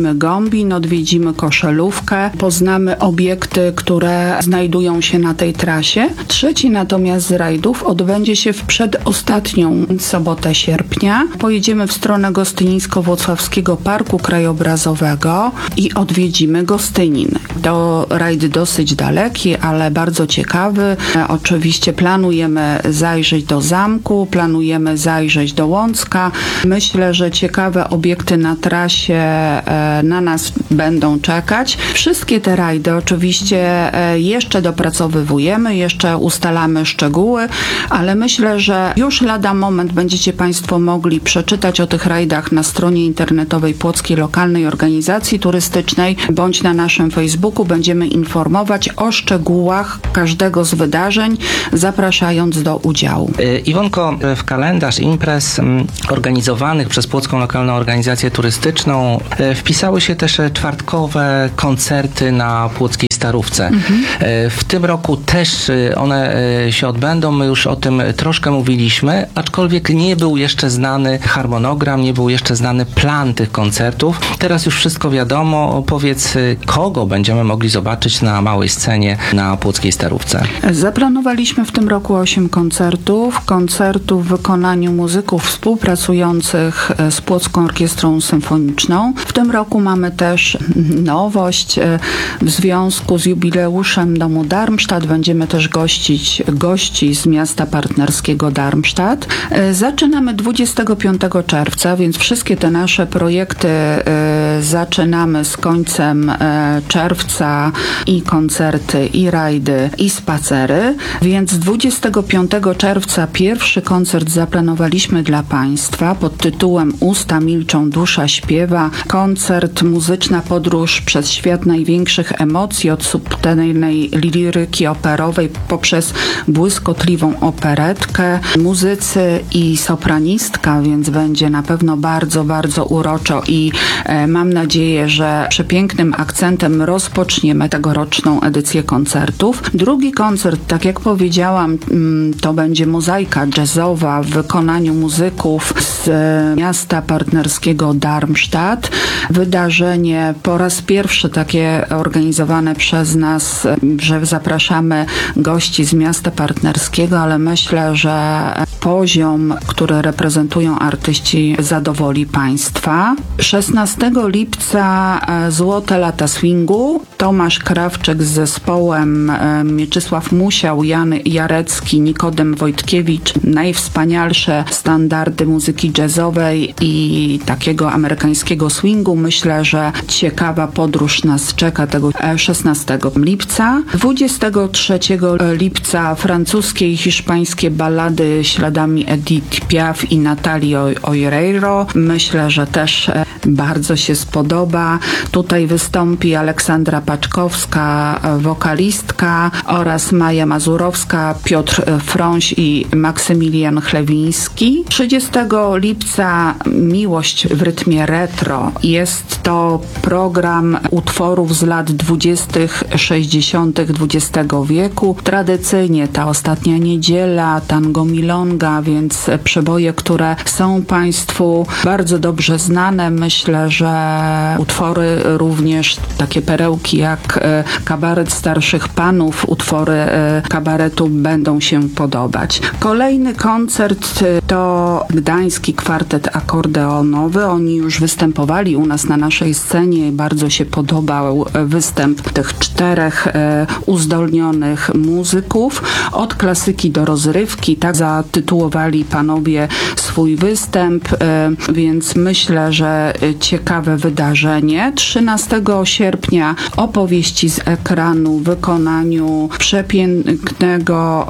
Lublin, odwiedzimy Koszelówkę, poznamy obiekty, które znajdują się na tej trasie. Trzeci natomiast z rajdów odbędzie się w przedostatnią sobotę sierpnia. Pojedziemy w stronę Gostynińsko-Włocławskiego Parku Krajobrazowego i odwiedzimy Gostynin. To rajd dosyć daleki, ale bardzo ciekawy. Oczywiście planujemy zajrzeć do zamku, planujemy zajrzeć do Łącka. Myślę, że ciekawe obiekty na trasie na nas będą czekać. Wszystkie te rajdy oczywiście jeszcze dopracowywujemy, jeszcze ustalamy szczegóły, ale myślę, że już lada moment będziecie Państwo mogli przeczytać o tych rajdach na stronie internetowej Płockiej Lokalnej Organizacji Turystycznej bądź na naszym Facebooku. Będziemy informować o szczegółach każdego z wydarzeń, zapraszając do udziału. Iwonko, w kalendarz imprez organizowanych przez Płocką Lokalną Organizację Turystyczną wpisały się też czwartkowe koncerty na Płockiej Starówce. W tym roku też one się odbędą. My już o tym troszkę mówiliśmy, aczkolwiek nie był jeszcze znany harmonogram, nie był jeszcze znany plan tych koncertów. Teraz już wszystko wiadomo. Powiedz, kogo będziemy mogli zobaczyć na małej scenie na Płockiej Starówce? Zaplanowaliśmy w tym roku 8 koncertów w wykonaniu muzyków współpracujących z Płocką Orkiestrą Symfoniczną. W tym roku mamy też nowość. W związku z jubileuszem Domu Darmstadt będziemy też gościć gości z miasta partnerskiego Darmstadt. Zaczynamy 25 czerwca, więc wszystkie te nasze projekty zaczynamy z końcem czerwca i koncerty, i rajdy, i spacery. Więc 25 czerwca pierwszy koncert zaplanowaliśmy dla Państwa pod tytułem Usta milczą, dusza śpiewa. Koncert, muzyczna podróż przez świat największych emocji, od subtelnej liryki operowej poprzez błyskotliwą operetkę. Muzycy i sopranistka, więc będzie na pewno bardzo, bardzo uroczo i mam nadzieję, że przepięknym akcentem rozpoczniemy tegoroczną edycję koncertów. Drugi koncert, tak jak powiedziałam, to będzie mozaika jazzowa w wykonaniu muzyków z miasta partnerskiego Darmstadt. Wydarzenie po raz pierwszy takie organizowane przez nas, że zapraszamy gości z miasta partnerskiego, ale myślę, że poziom, który reprezentują artyści, zadowoli Państwa. 16 lipca Złote lata swingu. Tomasz Krawczyk z zespołem, Mieczysław Musiał, Jan Jarecki, Nikodem Wojtkiewicz. Najwspanialsze standardy muzyki jazzowej i takiego amerykańskiego swingu. Myślę, że ciekawa podróż nas czeka tego 16 lipca. 23 lipca francuskie i hiszpańskie ballady śladami Edith Piaf i Natalii Oreiro. Myślę, że też bardzo się spodoba. Tutaj wystąpi Aleksandra Paczkowska, wokalistka, oraz Maja Mazurowska, Piotr Frąś i Maksymilian Chlewiński. 30 lipca Miłość w rytmie retro. Jest to program utworów z lat 20., 60. XX wieku. Tradycyjnie ta ostatnia niedziela, tango milonga, więc przeboje, które są Państwu bardzo dobrze znane. Myślę, że utwory również, takie perełki jak Kabaret starszych panów, utwory kabaretu będą się podobać. Kolejny koncert to Gdański Kwartet Akordeonowy. Oni już występowali u nas na naszej scenie. Bardzo się podobał występ tych 4 uzdolnionych muzyków. Od klasyki do rozrywki, tak zatytułowali panowie swój występ, więc myślę, że ciekawe wydarzenie. 13 sierpnia opowieści z ekranu w wykonaniu przepięknego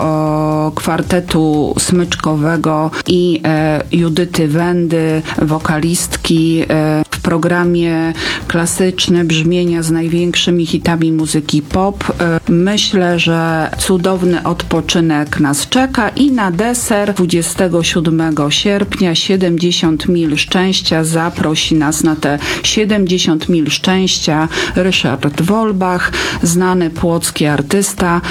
kwartetu smyczkowego i Judyty Wendy, wokalistki, w programie klasyczne brzmienia z największymi hitami muzyki pop. Myślę, że cudowny odpoczynek nas czeka i na deser 27 sierpnia 70 mil szczęścia. Zaprosi nas na te 70 mil szczęścia Ryszard Wolbach, znany płocki artysta.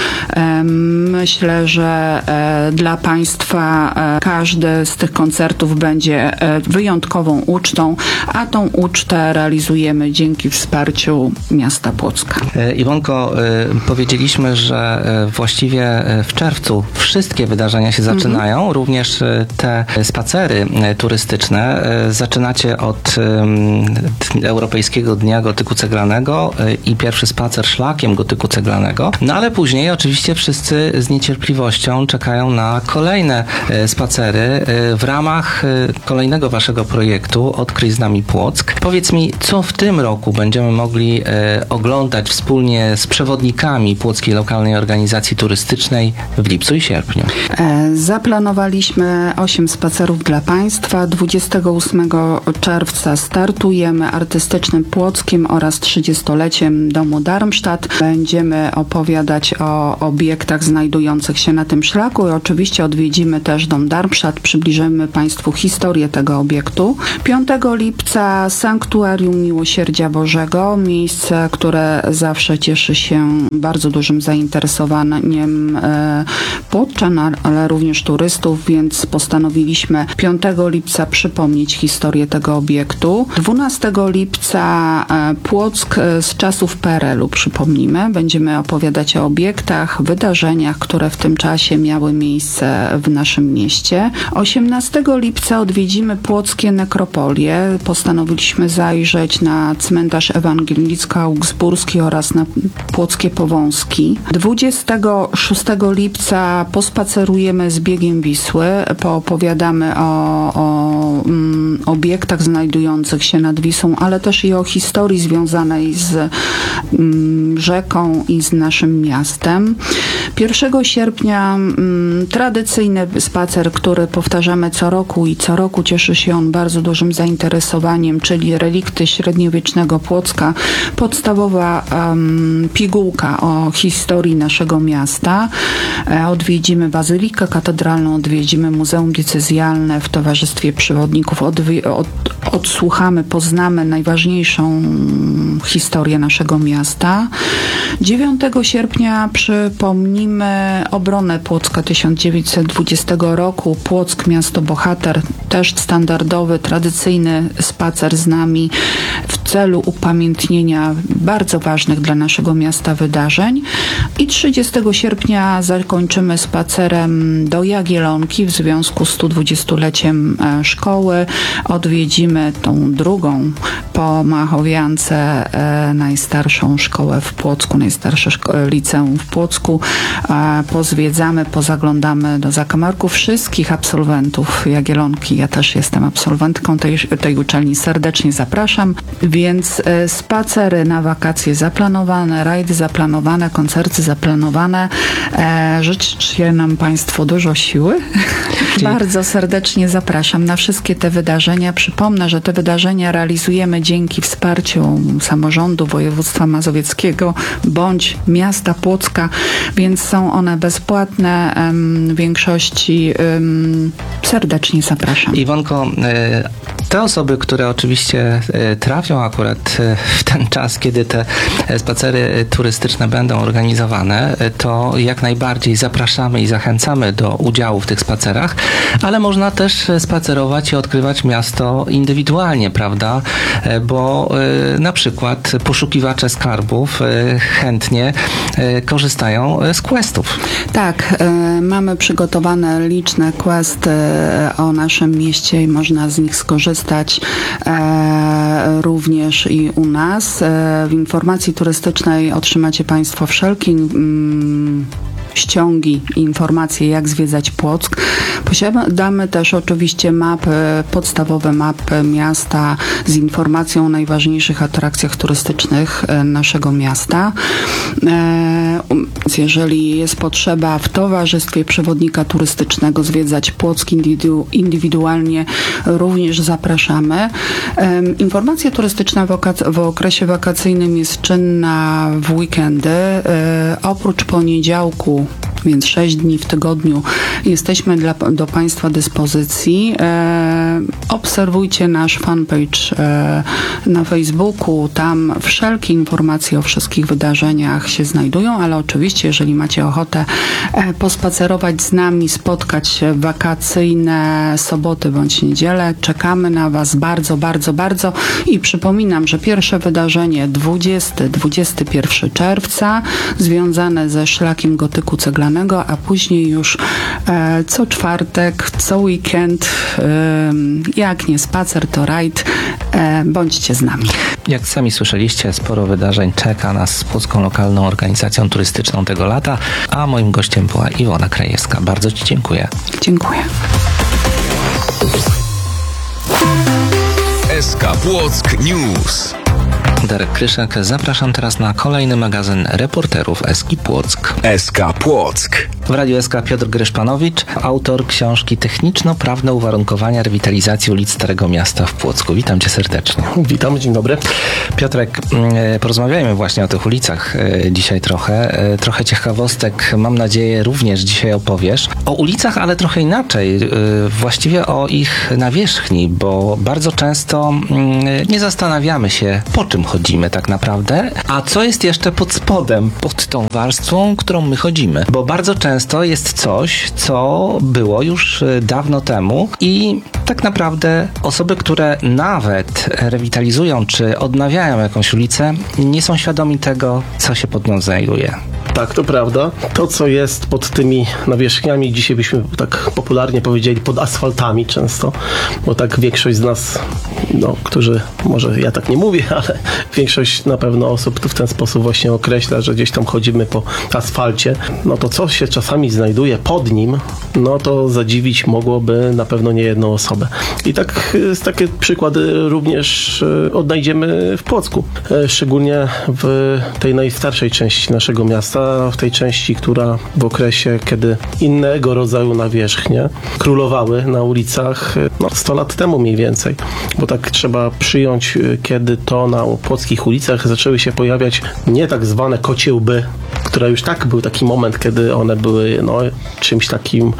Myślę, że dla Państwa każdy z tych koncertów będzie wyjątkową ucztą, a tą ucztę realizujemy dzięki wsparciu miasta Płocka. Iwonko, powiedzieliśmy, że właściwie w czerwcu wszystkie wydarzenia się zaczynają, również te spacery turystyczne. Zaczynacie od Europejskiego Dnia Gotyku Ceglanego i pierwszy spacer szlakiem gotyku ceglanego, no ale później oczywiście wszyscy z niecierpliwością czekają na kolejne spacery w ramach kolejnego waszego projektu Odkryj z nami Płock. Powiedz mi, co w tym roku będziemy mogli oglądać wspólnie z przewodnikami Płockiej Lokalnej Organizacji Turystycznej w lipcu i sierpniu? Zaplanowaliśmy 8 spacerów dla Państwa. 28 czerwca startujemy artystycznym Płockiem oraz 30-leciem Domu Darmstadt. Będziemy opowiadać o obiektach znajdujących się na tym szlaku i oczywiście odwiedzimy też Dom Darmstadt. Przybliżymy Państwu historię tego obiektu. 5 lipca Sanktuarium Miłosierdzia Bożego, miejsce, które zawsze cieszy się bardzo dużym zainteresowaniem płoczan, ale również turystów, więc postanowiliśmy 5 lipca przypomnieć historię tego obiektu. 12 lipca Płock z czasów PRL-u przypomnimy. Będziemy opowiadać o obiektach, wydarzeniach, które w tym czasie miały miejsce w naszym mieście. 18 lipca odwiedzimy płockie nekropolie. Postanowiliśmy zajrzeć na cmentarz ewangelicko-augsburski oraz na płockie Powązki. 26 lipca pospacerujemy z biegiem Wisły, poopowiadamy o obiektach znajdujących się nad Wisłą, ale też i o historii związanej z rzeką i z naszym miastem. 1 sierpnia tradycyjny spacer, który powtarzamy co roku i co roku cieszy się on bardzo dużym zainteresowaniem, czyli relikty średniowiecznego Płocka. Podstawowa pigułka o historii naszego miasta. Odwiedzimy Bazylikę Katedralną, odwiedzimy Muzeum Diecezjalne w towarzystwie przewodników, odsłuchamy, poznamy najważniejszą historię naszego miasta. 9 sierpnia przypomnimy obronę Płocka 1920 roku. Płock, miasto bohater, też standardowy, tradycyjny spacer z nami w celu upamiętnienia bardzo ważnych dla naszego miasta wydarzeń. I 30 sierpnia zakończymy spacerem do Jagiellonki w związku z 120-leciem szkoły. Odwiedzimy tą drugą po Machowiance najstarszą szkołę w Płocku, najstarsze liceum w Płocku. Pozwiedzamy, pozaglądamy do zakamarków wszystkich absolwentów Jagiellonki. Ja też jestem absolwentką tej uczelni. Serdecznie zapraszam. Więc spacery na wakacje zaplanowane, rajdy zaplanowane, koncerty zaplanowane. Życzcie nam Państwo dużo siły. Bardzo serdecznie zapraszam na wszystkie te wydarzenia. Przypomnę, że te wydarzenia realizujemy dzięki wsparciu samorządu województwa mazowieckiego bądź miasta Płocka, więc są one bezpłatne. W większości serdecznie zapraszam. Iwonko, te osoby, które oczywiście trafią akurat w ten czas, kiedy te spacery turystyczne będą organizowane, to jak najbardziej zapraszamy i zachęcamy do udziału w tych spacerach, ale można też spacerować i odkrywać miasto indywidualnie, prawda? Bo na przykład poszukiwacze skarbów chętnie korzystają z questów. Tak, mamy przygotowane liczne questy o naszym mieście i można z nich skorzystać również i u nas. W informacji turystycznej otrzymacie Państwo wszelkie ściągi, informacje, jak zwiedzać Płock. Posiadamy też oczywiście mapy, podstawowe mapy miasta z informacją o najważniejszych atrakcjach turystycznych naszego miasta. Jeżeli jest potrzeba w towarzystwie przewodnika turystycznego zwiedzać Płock indywidualnie, również zapraszamy. Informacja turystyczna w okresie wakacyjnym jest czynna w weekendy. Oprócz poniedziałku, więc 6 dni w tygodniu jesteśmy do Państwa dyspozycji. obserwujcie nasz fanpage na Facebooku. Tam wszelkie informacje o wszystkich wydarzeniach się znajdują, ale oczywiście, jeżeli macie ochotę pospacerować z nami, spotkać się w wakacyjne soboty bądź niedzielę, czekamy na Was bardzo, bardzo, bardzo i przypominam, że pierwsze wydarzenie 20-21 czerwca związane ze szlakiem gotyku ceglanego, a później już co czwartek, co weekend, jak nie spacer, to rajd. Bądźcie z nami. Jak sami słyszeliście, sporo wydarzeń czeka nas z Płocką Lokalną Organizacją Turystyczną tego lata, a moim gościem była Iwona Krajewska. Bardzo Ci dziękuję. Dziękuję. SK Płock News. Darek Kryszak, zapraszam teraz na kolejny magazyn reporterów Eski Płock. SK Płock. W Radiu SK Piotr Gryszpanowicz, autor książki Techniczno-prawne uwarunkowania rewitalizacji ulic Starego Miasta w Płocku. Witam Cię serdecznie. Witam, dzień dobry. Piotrek, porozmawiajmy właśnie o tych ulicach dzisiaj trochę. Trochę ciekawostek, mam nadzieję, również dzisiaj opowiesz. O ulicach, ale trochę inaczej. Właściwie o ich nawierzchni, bo bardzo często nie zastanawiamy się, po czym chodzimy tak naprawdę, a co jest jeszcze pod spodem, pod tą warstwą, którą my chodzimy. Bo bardzo często jest coś, co było już dawno temu i tak naprawdę osoby, które nawet rewitalizują czy odnawiają jakąś ulicę, nie są świadomi tego, co się pod nią znajduje. Tak, to prawda. To, co jest pod tymi nawierzchniami, dzisiaj byśmy tak popularnie powiedzieli, pod asfaltami często, bo tak większość z nas, którzy, może ja tak nie mówię, ale większość na pewno osób w ten sposób właśnie określa, że gdzieś tam chodzimy po asfalcie, no to co się czasami znajduje pod nim, no to zadziwić mogłoby na pewno nie jedną osobę. I tak takie przykłady również odnajdziemy w Płocku. Szczególnie w tej najstarszej części naszego miasta, w tej części, która w okresie, kiedy innego rodzaju nawierzchnie królowały na ulicach 100 lat temu mniej więcej. Bo tak trzeba przyjąć, kiedy to na płockich ulicach zaczęły się pojawiać nie tak zwane kocie łby, które już tak był taki moment, kiedy one były czymś takim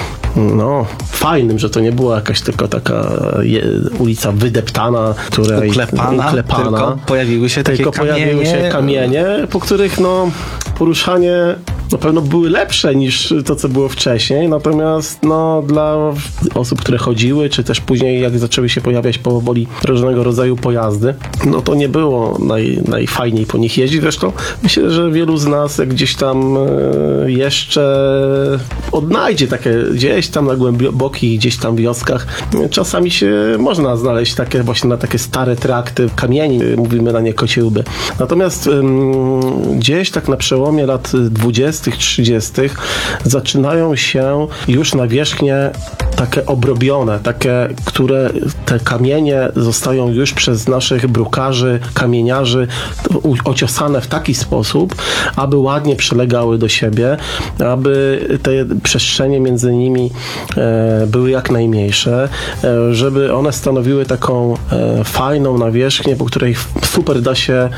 fajnym, że to nie była jakaś tylko taka ulica wydeptana, której uklepana, tylko pojawiły się takie kamienie, po których poruszanie na pewno były lepsze niż to, co było wcześniej, natomiast dla osób, które chodziły, czy też później jak zaczęły się pojawiać powoli różnego rodzaju pojazdy, to nie było najfajniej po nich jeździć. Zresztą myślę, że wielu z nas jak gdzieś tam jeszcze odnajdzie takie gdzieś tam na głębokich gdzieś tam wioskach. Czasami się można znaleźć takie właśnie na takie stare trakty kamieni, mówimy na nie kocie łby. Natomiast gdzieś tak na przełomie lat 20., 30. zaczynają się już nawierzchnie takie obrobione, takie, które te kamienie zostają już przez naszych brukarzy, kamieniarzy ociosane w taki sposób, aby ładnie przylegały do siebie, aby te przestrzenie między nimi były jak najmniejsze, żeby one stanowiły taką fajną nawierzchnię, po której super da się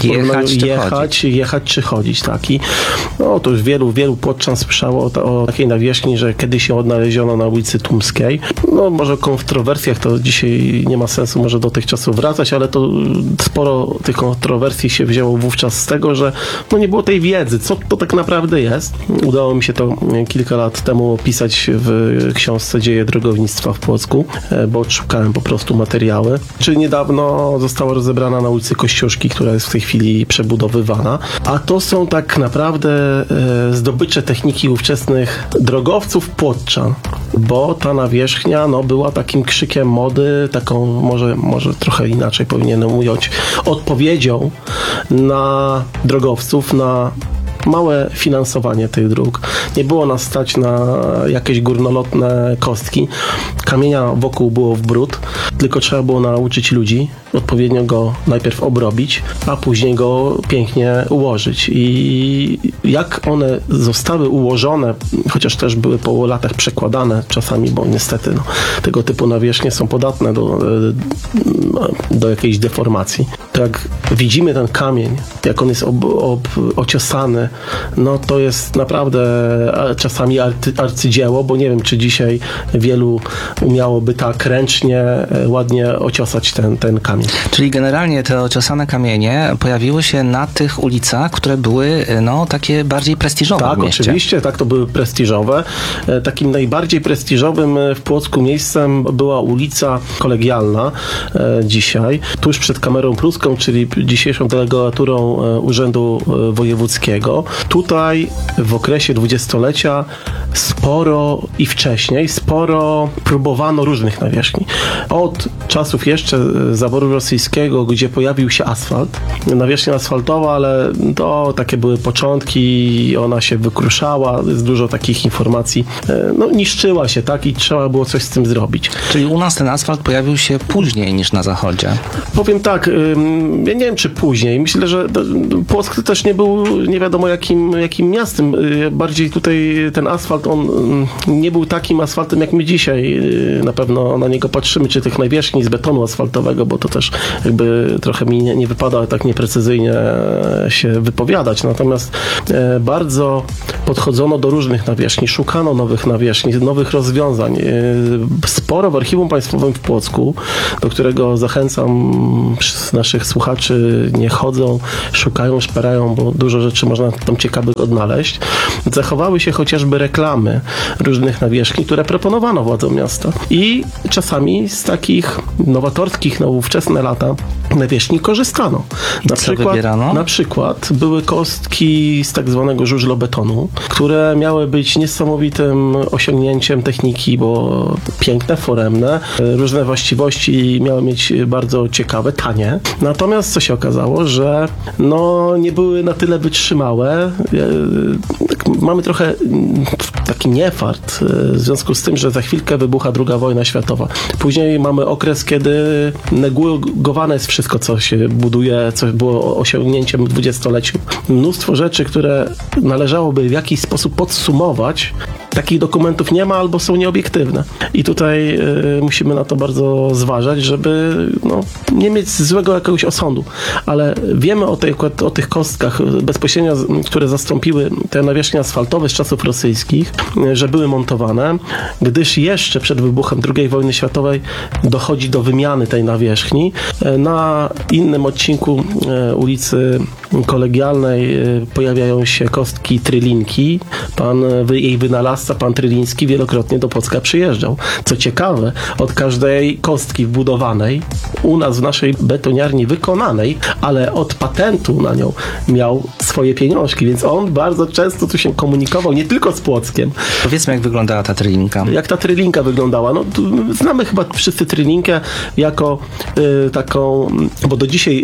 jechać czy chodzić. Tak? I to już wielu płoczan słyszało o takiej nawierzchni, że kiedyś ją odnaleziono na ulicy Tumskiej. Może o kontrowersjach to dzisiaj nie ma sensu może do tych czasów wracać, ale to sporo tych kontrowersji się wzięło wówczas z tego, że nie było tej wiedzy, co to tak naprawdę jest. Udało mi się to kilka lat temu opisać w książce Dzieje drogownictwa w Płocku, bo szukałem po prostu materiały. Czy niedawno została rozebrana na ulicy Kościuszki, która jest w tej chwili przebudowywana, a to są tak naprawdę zdobycze techniki ówczesnych drogowców płoczan, bo ta nawierzchnia była takim krzykiem mody, taką może trochę inaczej powinienem ująć, odpowiedzią na drogowców, na małe finansowanie tych dróg. Nie było nas stać na jakieś górnolotne kostki. Kamienia wokół było w bród, tylko trzeba było nauczyć ludzi odpowiednio go najpierw obrobić, a później go pięknie ułożyć. I jak one zostały ułożone, chociaż też były po latach przekładane czasami, bo niestety tego typu nawierzchnie są podatne do jakiejś deformacji. to jak widzimy ten kamień, jak on jest ociosany, no to jest naprawdę czasami arcydzieło, bo nie wiem, czy dzisiaj wielu umiałoby tak ręcznie, ładnie ociosać ten kamień. Czyli generalnie te ociosane kamienie pojawiły się na tych ulicach, które były takie bardziej prestiżowe Tak, w mieście. oczywiście, tak, to były prestiżowe. Takim najbardziej prestiżowym w Płocku miejscem była ulica Kolegialna dzisiaj, tuż przed Kamerą Pruską, czyli dzisiejszą delegaturą Urzędu Wojewódzkiego. Tutaj w okresie dwudziestolecia sporo i wcześniej próbowano różnych nawierzchni. Od czasów jeszcze zaboru rosyjskiego, gdzie pojawił się asfalt, nawierzchnia asfaltowa, ale to takie były początki, ona się wykruszała, jest dużo takich informacji, niszczyła się, tak, i trzeba było coś z tym zrobić. Czyli u nas ten asfalt pojawił się później niż na zachodzie. Powiem tak, ja nie wiem, czy później. Myślę, że Płock też nie był nie wiadomo jakim miastem. Bardziej tutaj ten asfalt, on nie był takim asfaltem, jak my dzisiaj na pewno na niego patrzymy, czy tych nawierzchni z betonu asfaltowego, bo to też jakby trochę mi nie wypada tak nieprecyzyjnie się wypowiadać. Natomiast bardzo podchodzono do różnych nawierzchni, szukano nowych nawierzchni, nowych rozwiązań. Sporo w Archiwum Państwowym w Płocku, do którego zachęcam naszych słuchaczy, nie chodzą, szukają, szperają, bo dużo rzeczy można tam ciekawych odnaleźć. Zachowały się chociażby reklamy różnych nawierzchni, które proponowano władzom miasta. I czasami z takich nowatorskich, ówczesne lata nawierzchni korzystano. Na przykład były kostki z tak zwanego żużlobetonu, które miały być niesamowitym osiągnięciem techniki, bo piękne, foremne, różne właściwości miały mieć bardzo ciekawe, tanie. Natomiast co się okazało, że nie były na tyle wytrzymałe. Mamy trochę taki niefart w związku z tym, że za chwilkę wybucha II wojna światowa. Później mamy okres, kiedy negowane jest wszystko, co się buduje, co było osiągnięciem w dwudziestoleciu. Mnóstwo rzeczy, które należałoby w jakiś sposób podsumować, takich dokumentów nie ma albo są nieobiektywne. I tutaj musimy na to bardzo zważać, żeby nie mieć złego jakiegoś osądu. Ale wiemy o tych kostkach bezpośrednio, które zastąpiły te nawierzchnie asfaltowe z czasów rosyjskich, że były montowane, gdyż jeszcze przed wybuchem II wojny światowej dochodzi do wymiany tej nawierzchni. Na innym odcinku ulicy Kolegialnej pojawiają się kostki Trylinki. Jej wynalazca, pan Tryliński, wielokrotnie do Płocka przyjeżdżał. Co ciekawe, od każdej kostki wbudowanej, u nas w naszej betoniarni wykonanej, ale od patentu na nią miał swoje pieniążki, więc on bardzo często tu się komunikował, nie tylko z Płockiem. Powiedzmy, jak wyglądała ta Trylinka. Jak ta Trylinka wyglądała? Znamy chyba wszyscy Trylinkę jako taką, bo do dzisiaj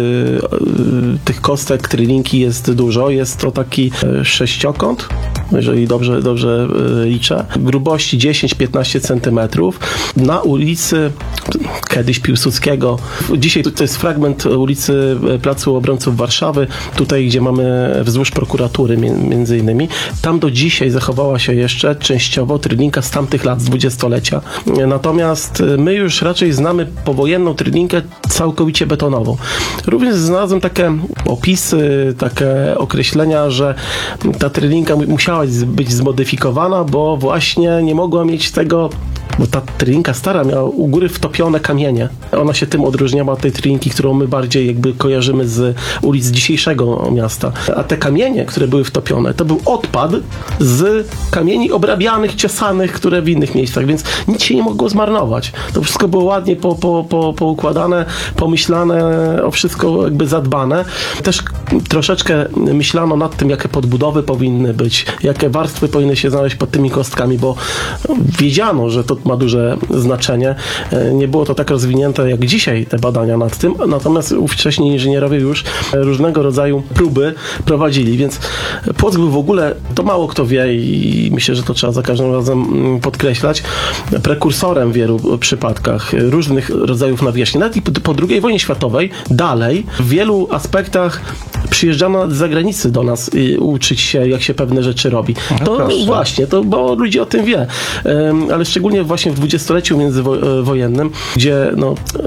tych kostek Trylinki jest dużo. Jest to taki sześciokąt, jeżeli dobrze liczę, grubości 10-15 centymetrów, na ulicy kiedyś Piłsudskiego. Dzisiaj to jest fragment ulicy Placu Obrońców Warszawy, tutaj gdzie mamy wzdłuż prokuratury między innymi. Tam do dzisiaj zachowała się jeszcze częściowo Trylinka z tamtych lat, z dwudziestolecia. Natomiast my już raczej znamy powojenną Trylinkę całkowicie betonową. Również znalazłem takie opisy, takie określenia, że ta Trylinka musiała być zmodyfikowana, bo właśnie nie mogła mieć tego, bo ta Trylinka stara miała u góry wtopione kamienie. Ona się tym odróżniała od tej Trylinki, którą my bardziej jakby kojarzymy z ulic dzisiejszego miasta. A te kamienie, które były wtopione, to był odpad z kamieni obrabianych, ciosanych, które w innych miejscach, więc nic się nie mogło zmarnować. To wszystko było ładnie poukładane, pomyślane, o wszystko jakby zadbane. Też troszeczkę myślano nad tym, jakie podbudowy powinny być, jakie warstwy powinny się znaleźć pod tymi kostkami, bo wiedziano, że to ma duże znaczenie. Nie było to tak rozwinięte jak dzisiaj te badania nad tym, natomiast ówcześni inżynierowie już różnego rodzaju próby prowadzili, więc Płock był w ogóle, to mało kto wie i myślę, że to trzeba za każdym razem podkreślać, prekursorem w wielu przypadkach różnych rodzajów nawierzchni. Nawet i po II wojnie światowej dalej w wielu aspektach przyjeżdżano z zagranicy do nas uczyć się, jak się pewne rzeczy robi. To właśnie, bo ludzie o tym wie. Ale szczególnie właśnie w dwudziestoleciu międzywojennym, gdzie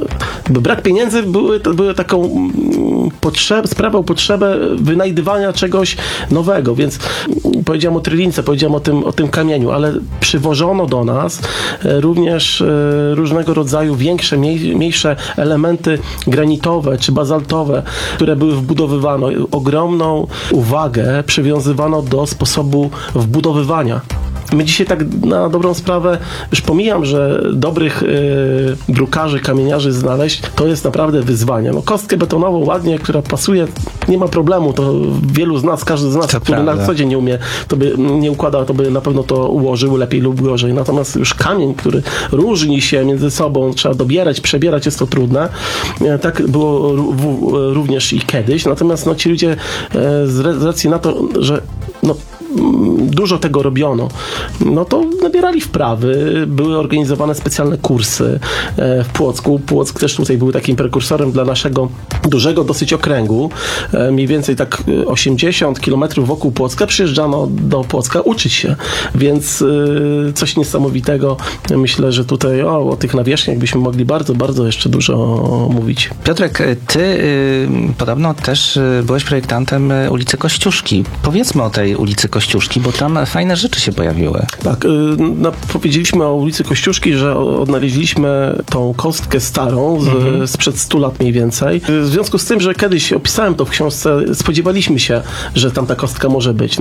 Brak pieniędzy były taką sprawiał potrzebę wynajdywania czegoś nowego, więc powiedziałem o trylince, powiedziałem o tym kamieniu, ale przywożono do nas również różnego rodzaju większe, mniejsze elementy granitowe czy bazaltowe, które były wbudowywane. Ogromną uwagę przywiązywano do sposobu wbudowywania. My dzisiaj tak na dobrą sprawę, już pomijam, że dobrych drukarzy, kamieniarzy znaleźć, to jest naprawdę wyzwanie. No, kostkę betonową ładnie, która pasuje, nie ma problemu, to wielu z nas, każdy z nas, To który prawda. na co dzień nie umie, to by nie układał, to by na pewno to ułożył lepiej lub gorzej. Natomiast już kamień, który różni się między sobą, trzeba dobierać, przebierać, jest to trudne. Tak było również i kiedyś. Natomiast ci ludzie z racji na to, że dużo tego robiono, to nabierali wprawy, były organizowane specjalne kursy w Płocku. Płock też tutaj był takim prekursorem dla naszego dużego dosyć okręgu. Mniej więcej tak 80 kilometrów wokół Płocka przyjeżdżano do Płocka uczyć się, więc coś niesamowitego. Myślę, że tutaj o tych nawierzchniach byśmy mogli bardzo, bardzo jeszcze dużo mówić. Piotrek, ty podobno też byłeś projektantem ulicy Kościuszki. Powiedzmy o tej ulicy Kościuszki, bo tam fajne rzeczy się pojawiły. Tak, powiedzieliśmy o ulicy Kościuszki, że odnaleźliśmy tą kostkę starą sprzed 100 lat mniej więcej. W związku z tym, że kiedyś opisałem to w książce, spodziewaliśmy się, że tam ta kostka może być.